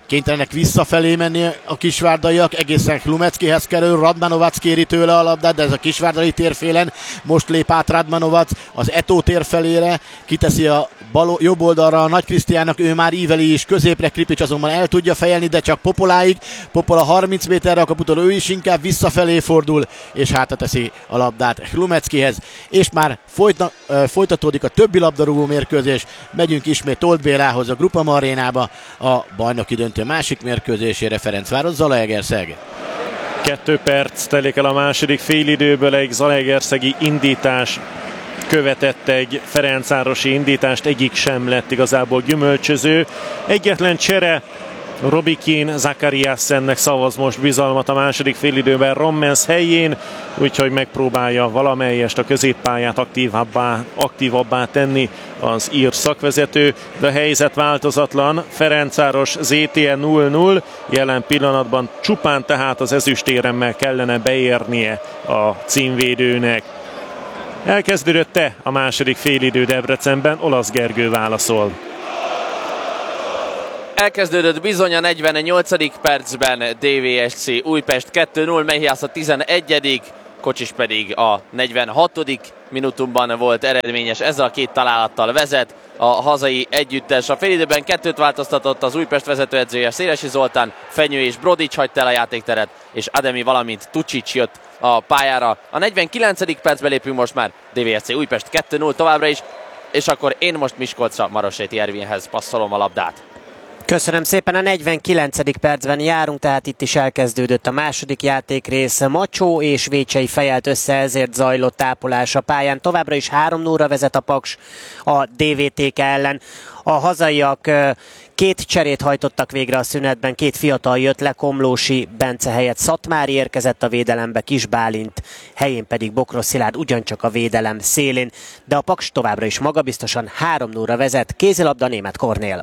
kénytelenek visszafelé menni a kisvárdaiak, egészen Hlumeckihez kerül, Radmanovac kéri tőle a labdát, de ez a kisvárdai térfélen most lép át Radmanovac az Eto tér felére, kiteszi a bal, jobb oldalra a Nagy Krisztiánnak, ő már íveli is középre, Kripics azonban el tudja fejelni, de csak Popoláig, Popola harminc méterre a kaputól, ő is inkább visszafelé fordul, és hátra teszi a labdát Hlumeckihez, és már folytna, folytatódik a többi labdarúgó mérkőzés, megyünk ismét Tóth Bélához, a Groupama arénába, a bajnoki döntő másik mérkőzésére, Ferencváros Zalaegerszeg. Kettő perc telik el a második félidőből, egy zalaegerszegi indítás követett egy ferencvárosi indítást, egyik sem lett igazából gyümölcsöző. Egyetlen csere, Robikin Zakariassennek szavaz most bizalmat a második félidőben Rommens helyén, úgyhogy megpróbálja valamelyest a középpályát aktívabbá, aktívabbá tenni az ír szakvezető, de a helyzet változatlan. Ferencváros zé té e nulla nulla, jelen pillanatban csupán tehát az ezüstéremmel kellene beérnie a címvédőnek. Elkezdődött-e a második félidő Debrecenben? Olasz Gergő válaszol. Elkezdődött bizony a negyvennyolcadik percben, dé vé es cé Újpest kettő null, Mehiász a tizenegyedik, Kocsis pedig a negyvenhatodik minutumban volt eredményes, ezzel a két találattal vezet a hazai együttes. A félidőben kettőt változtatott az Újpest vezetőedzője, Szélesi Zoltán, Fenyő és Brodics hagyta el a játékteret, és Ademi, valamint Tucsics jött a pályára. A negyvenkilencedik percbe lépünk most már, dé vé es cé Újpest kettő null továbbra is, és akkor én most Miskolcra Maroséti Ervinhez passzolom a labdát. Köszönöm szépen, a negyvenkilencedik percben járunk, tehát itt is elkezdődött a második játékrész. Macsó és Vécsei fejelt össze, ezért zajlott tápolás a pályán. Továbbra is három nullra vezet a Paks a dé vé té ká ellen. A hazaiak két cserét hajtottak végre a szünetben, két fiatal jött le, Komlósi Bence helyett Szatmári érkezett a védelembe, Kis Bálint helyén pedig Bokros Szilárd ugyancsak a védelem szélén, de a Paks továbbra is magabiztosan három nullra vezet. Kézilabda, Németh Kornél.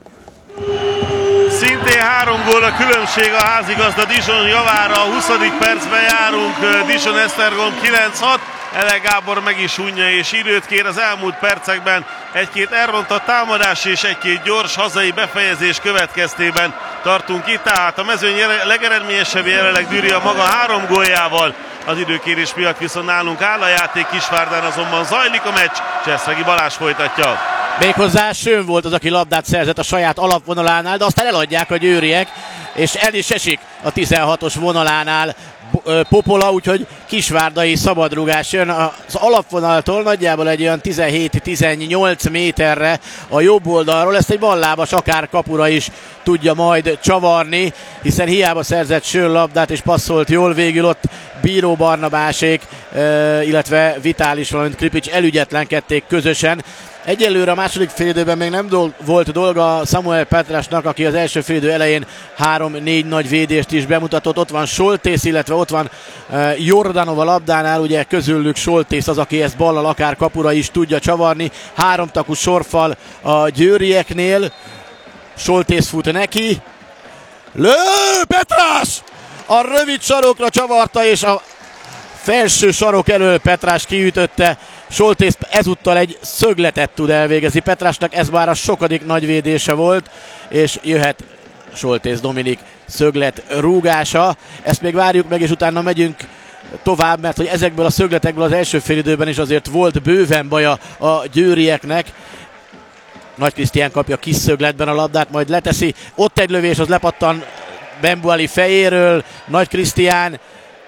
Szintén három gól a különbség a házigazda Dijon javára, a huszadik percben járunk, Dijon Esztergom kilenc hat, Ele Gábor meg is unja és időt kér. Az elmúlt percekben egy-két elrontott támadás és egy-két gyors hazai befejezés következtében tartunk itt, tehát a mezőny legeredményesebb jelenleg Düri a maga három góljával. Az időkérés miatt viszont nálunk áll a játék, Kisvárdán azonban zajlik a meccs, Cserszegi Balázs folytatja. Méghozzá Sőn volt az, aki labdát szerzett a saját alapvonalánál, de aztán eladják a győriek, és el is esik a tizenhatos vonalánál Popola, úgyhogy kisvárdai szabadrugás jön az alapvonaltól, nagyjából egy olyan tizenhét-tizennyolc méterre a jobb oldalról. Ezt egy ballábas akár kapura is tudja majd csavarni, hiszen hiába szerzett Sőn labdát és passzolt jól, végül ott Bíró Barnabásék, illetve Vitális, valamint Kripics elügyetlenkedték közösen. Egyelőre a második félidőben még nem dol- volt dolga Samuel Petrásnak, aki az első félidő elején három-négy nagy védést is bemutatott. Ott van Soltész, illetve ott van uh, Jordanov a labdánál, ugye közülük Soltész az, aki ezt ballal akár kapura is tudja csavarni. Háromtakú sorfal a győrieknél. Soltész fut neki. Lő! Petrás! A rövid sarokra csavarta, és a felső sarok elől Petrás kiütötte. Soltész ezúttal egy szögletet tud elvégezni Petrásnak, ez már a sokadik nagyvédése volt, és jöhet Soltész Dominik szöglet rúgása. Ezt még várjuk meg, és utána megyünk tovább, mert hogy ezekből a szögletekből az első félidőben is azért volt bőven baja a győrieknek. Nagy Krisztián kapja kis szögletben a labdát, majd leteszi. Ott egy lövés, az lepattan Bembuali fejéről. Nagy Krisztián,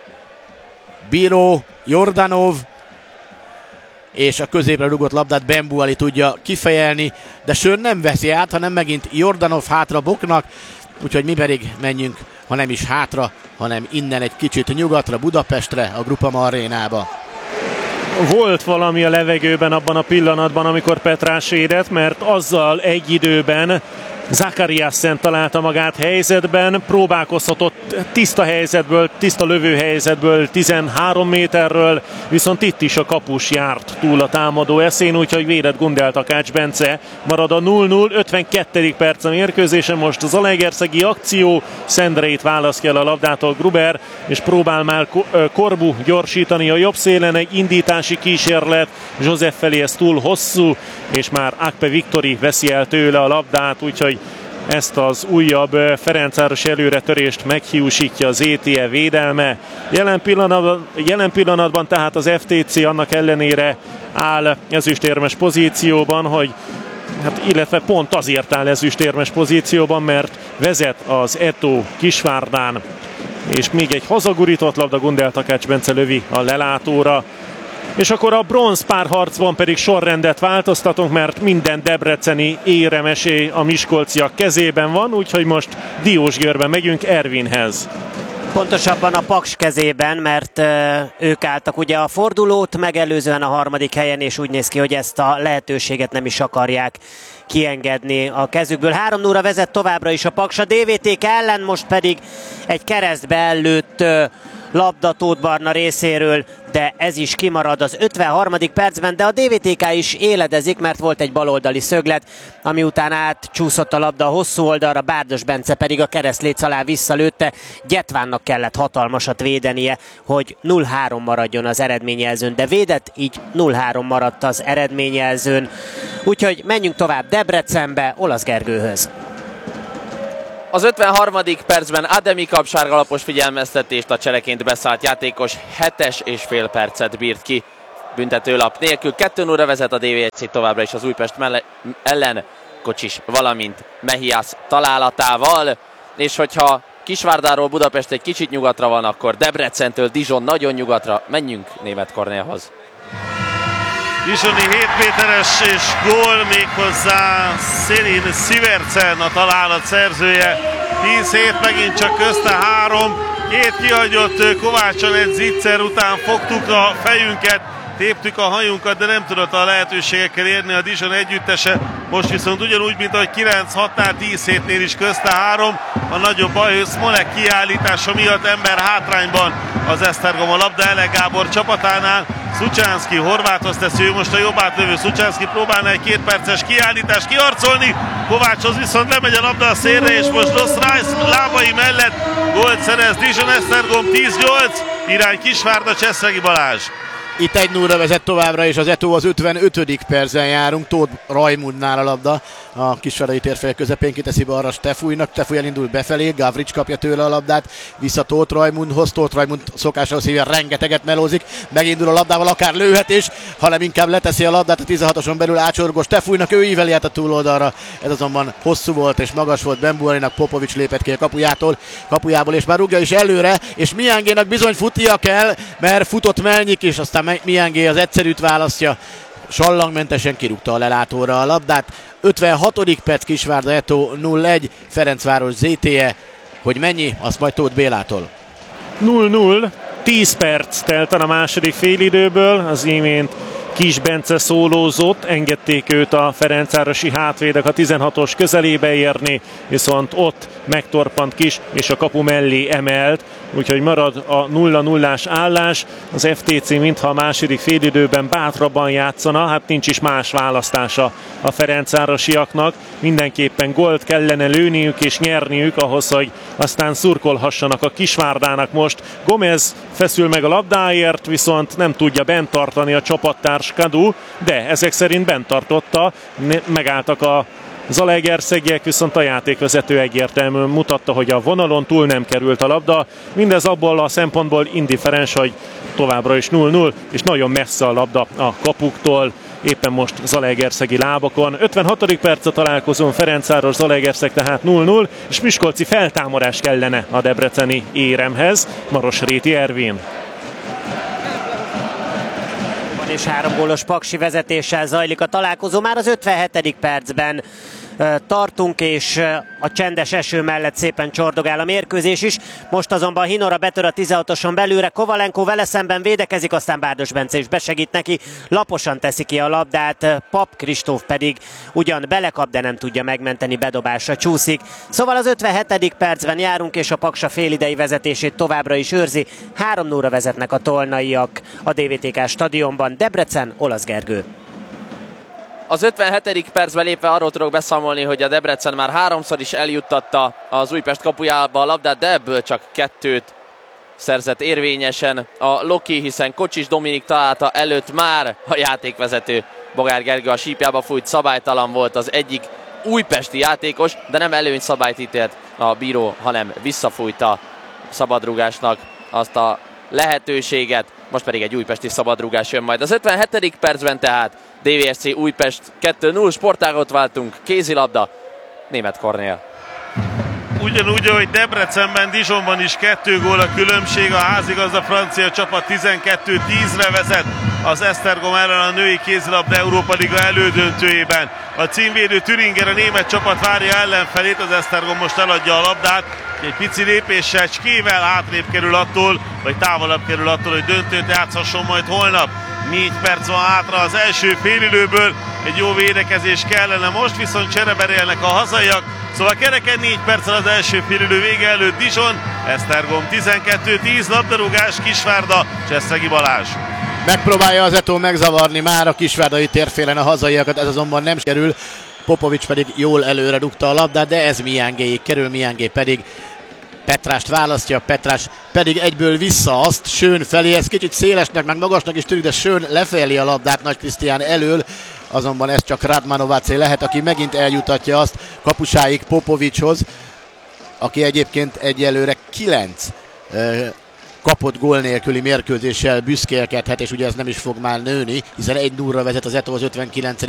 Bíró, Jordanov, és a középre rugott labdát Bembuali tudja kifejelni, de Sőn nem veszi át, hanem megint Jordanov hátra Boknak, úgyhogy mi pedig menjünk, ha nem is hátra, hanem innen egy kicsit nyugatra, Budapestre, a Groupama arénába. Volt valami a levegőben abban a pillanatban, amikor Petrás érett, mert azzal egy időben Zakariassen találta magát helyzetben, próbálkozhatott tiszta helyzetből, tiszta lövő helyzetből, tizenhárom méterről, viszont itt is a kapus járt túl a támadó eszén, úgyhogy védett Gundel Takács Bence. Marad a nulla nulla, ötvenkettedik perc a mérkőzésen, most az zalaegerszegi akció, Szendreit választja el a labdától Gruber, és próbál már Korbu gyorsítani a jobb szélen, egy indítási kísérlet, József felé ez túl hosszú, és már Akpe Viktori veszi el tőle a labdát, úgyhogy ezt az újabb ferencvárosi előretörést meghiúsítja az é té e védelme. Jelen pillanatban, jelen pillanatban tehát az ef té cé annak ellenére áll ezüstérmes pozícióban, hogy hát, illetve pont azért áll ezüstérmes pozícióban, mert vezet az Eto Kisvárdán, és még egy hazagurított labda, Gundel Takács Bence lövi a lelátóra. És akkor a bronz párharcban pedig sorrendet változtatunk, mert minden debreceni éremesé a miskolciak kezében van, úgyhogy most Diósgyőrben megyünk Ervinhez. Pontosabban a Paks kezében, mert ők álltak ugye a fordulót megelőzően a harmadik helyen, és úgy néz ki, hogy ezt a lehetőséget nem is akarják kiengedni a kezükből. három nulla vezet továbbra is a Paks a dé vé té ká ellen, most pedig egy keresztbe ellőtt labda Tóth Barna részéről, de ez is kimarad az ötvenharmadik percben, de a dé vé té ká is éledezik, mert volt egy baloldali szöglet, ami után átcsúszott a labda a hosszú oldalra, Bárdos Bence pedig a keresztléc alá visszalőtte. Gyetvánnak kellett hatalmasat védenie, hogy nulla három maradjon az eredményjelzőn, de védett, így nulla három maradt az eredményjelzőn. Úgyhogy menjünk tovább Debrecenbe, Olasz Gergőhöz. Az ötvenharmadik percben Ademi kap sárgalapos figyelmeztetést, a cseleként beszállt játékos hetes és fél percet bírt ki büntetőlap nélkül. kettő nulla vezet a dé vé cé továbbra is az Újpest melle- ellen Kocsis, valamint Mehiász találatával, és hogyha Kisvárdáról Budapest egy kicsit nyugatra van, akkor Debrecentől Dijon nagyon nyugatra. Menjünk Németh Kornélhoz. Dizsoni hét méteres és gól, méghozzá Selin Sivertsen a találat szerzője. tíz hét megint csak közte három. Két kihagyott Kovácson egy zicser után fogtuk a fejünket, téptük a hajunkat, de nem tudott a lehetőségekkel érni a Dijon együttese. Most viszont ugyanúgy, mint ahogy kilenc hatnál, tíz hétnél is közte három. A nagyobb baj, hogy Smolek kiállítása miatt ember hátrányban az Esztergom a labda Elek Gábor csapatánál. Szucsánszki Horváthoz teszi, ő most a jobb átlövő. Szucsánszki próbálna egy két perces kiállítást kiharcolni. Kovácshoz viszont lemegy a labda a szélre, és most Ross Rice lábai mellett gólt szerez Dijon. Esztergom tíz nyolc, irány Kisvárda, Cseszregi Balázs. Itt egy nulla vezet továbbra, és az Eto az ötvenötödik percen járunk. Tóth Rajmundnál a labda. A Kisvárdai térfél közepén kiteszi balra Stefújnak. Stefúj elindul befelé, Gavrics kapja tőle a labdát. Vissza Tóth Rajmundhoz. Tóth Rajmund szokásához hívja, rengeteget melózik. Megindul a labdával, akár lőhet is, hanem inkább leteszi a labdát a tizenhatoson belül ácsorgó Stefújnak. Ő íveli át a túloldalra. Ez azonban hosszú volt és magas volt Bembuarinak. Popovics lépett ki a kapujától, kapujából, és már rúgja is előre, és Miángénak bizony futnia kell, mert futott Melnyik is, aztán Miángé az egyszerűt választja, sallangmentesen kirúgta a lelátóra a labdát. ötvenhatodik perc, Kisvárda Eto nulla egy, Ferencváros zé té e, hogy mennyi, azt majd Tóth Bélától. nulla nulla, tíz perc telt a második félidőből, az imént Kis Bence szólózott, engedték őt a ferencvárosi hátvédek a tizenhatos közelébe érni, viszont ott megtorpant Kis, és a kapu mellé emelt, úgyhogy marad a nulla nullás állás. Az ef té cé mintha a második félidőben bátrabban játszana, hát nincs is más választása a ferencvárosiaknak. Mindenképpen gólt kellene lőniük és nyerniük ahhoz, hogy aztán szurkolhassanak a Kisvárdának most. Gomez feszül meg a labdáért, viszont nem tudja bent tartani a csapattárs Kadu, de ezek szerint bent tartotta, megálltak a zalaegerszegiek, viszont a játékvezető egyértelműen mutatta, hogy a vonalon túl nem került a labda. Mindez abból a szempontból indifferens, hogy továbbra is nulla nulla, és nagyon messze a labda a kapuktól, éppen most zalaegerszegi lábakon. ötvenhatodik perc a találkozón, Ferencváros Zalaegerszeg tehát nulla nulla, és miskolci feltámadás kellene a debreceni éremhez. Marosréti Ervin. És három gólos paksi vezetéssel zajlik a találkozó. Már az ötvenhetedik percben tartunk, és a csendes eső mellett szépen csordogál a mérkőzés is. Most azonban Hinora betör a tizenhatoson belőle, Kovalenko vele szemben védekezik, aztán Bárdos Bence is besegít neki, laposan teszi ki a labdát, Pap Kristóf pedig ugyan belekap, de nem tudja megmenteni, bedobásra csúszik. Szóval az ötvenhetedik percben járunk, és a Paksa félidei vezetését továbbra is őrzi. három nulla vezetnek a tolnaiak a dé vé té ká stadionban. Debrecen, Olasz Gergő. Az ötvenhetedik percben lépve arról tudok beszámolni, hogy a Debrecen már háromszor is eljuttatta az Újpest kapujába a labdát, de ebből csak kettőt szerzett érvényesen a Loki, hiszen Kocsis Dominik találta előtt már a játékvezető Bogár Gergő a sípjába fújt, szabálytalan volt az egyik újpesti játékos, de nem előny szabályt ítélt a bíró, hanem visszafújta szabadrugásnak azt a lehetőséget. Most pedig egy újpesti szabadrugás jön majd. Az ötvenhetedik percben tehát dé vé es cé Újpest kettő null, sportágot váltunk, kézilabda, Németh Kornél. Ugyanúgy, ahogy Debrecenben, Dijonban is kettő gól a különbség, a házigazda francia csapat tizenkettő tízre vezet az Esztergom ellen a női kézilabda Európa Liga elődöntőjében. A címvédő Thüringer a német csapat várja ellenfelét, az Esztergom most eladja a labdát, egy pici lépéssel, csével hátrébb kerül attól, vagy távolabb kerül attól, hogy döntőt játszhasson majd holnap. Négy perc van hátra az első félidőből, egy jó védekezés kellene, most viszont csereberélnek a hazaiak, szóval kereken négy perccel az első félidő vége előtt Dijon, Esztergom tizenkettő tíz, labdarúgás Kisvárda, Cseszegi Balázs. Megpróbálja az Eto megzavarni már a kisvárdai térfélen a hazaiakat, ez azonban nem kerül. Popovics pedig jól előre dugta a labdát, de ez Miángéig kerül, Miángé pedig Petrást választja, Petrás pedig egyből vissza azt Schön felé, ez kicsit szélesnek, meg magasnak is tűnik, de Schön lefelé a labdát Nagy Krisztián elől, azonban ez csak Radmanovacé lehet, aki megint eljutatja azt kapusáig Popovicshoz, aki egyébként egyelőre kilenc kapott gól nélküli mérkőzéssel büszkélkedhet, és ugye ez nem is fog már nőni, hiszen egy nullra vezet az Eto az ötvenkilencedik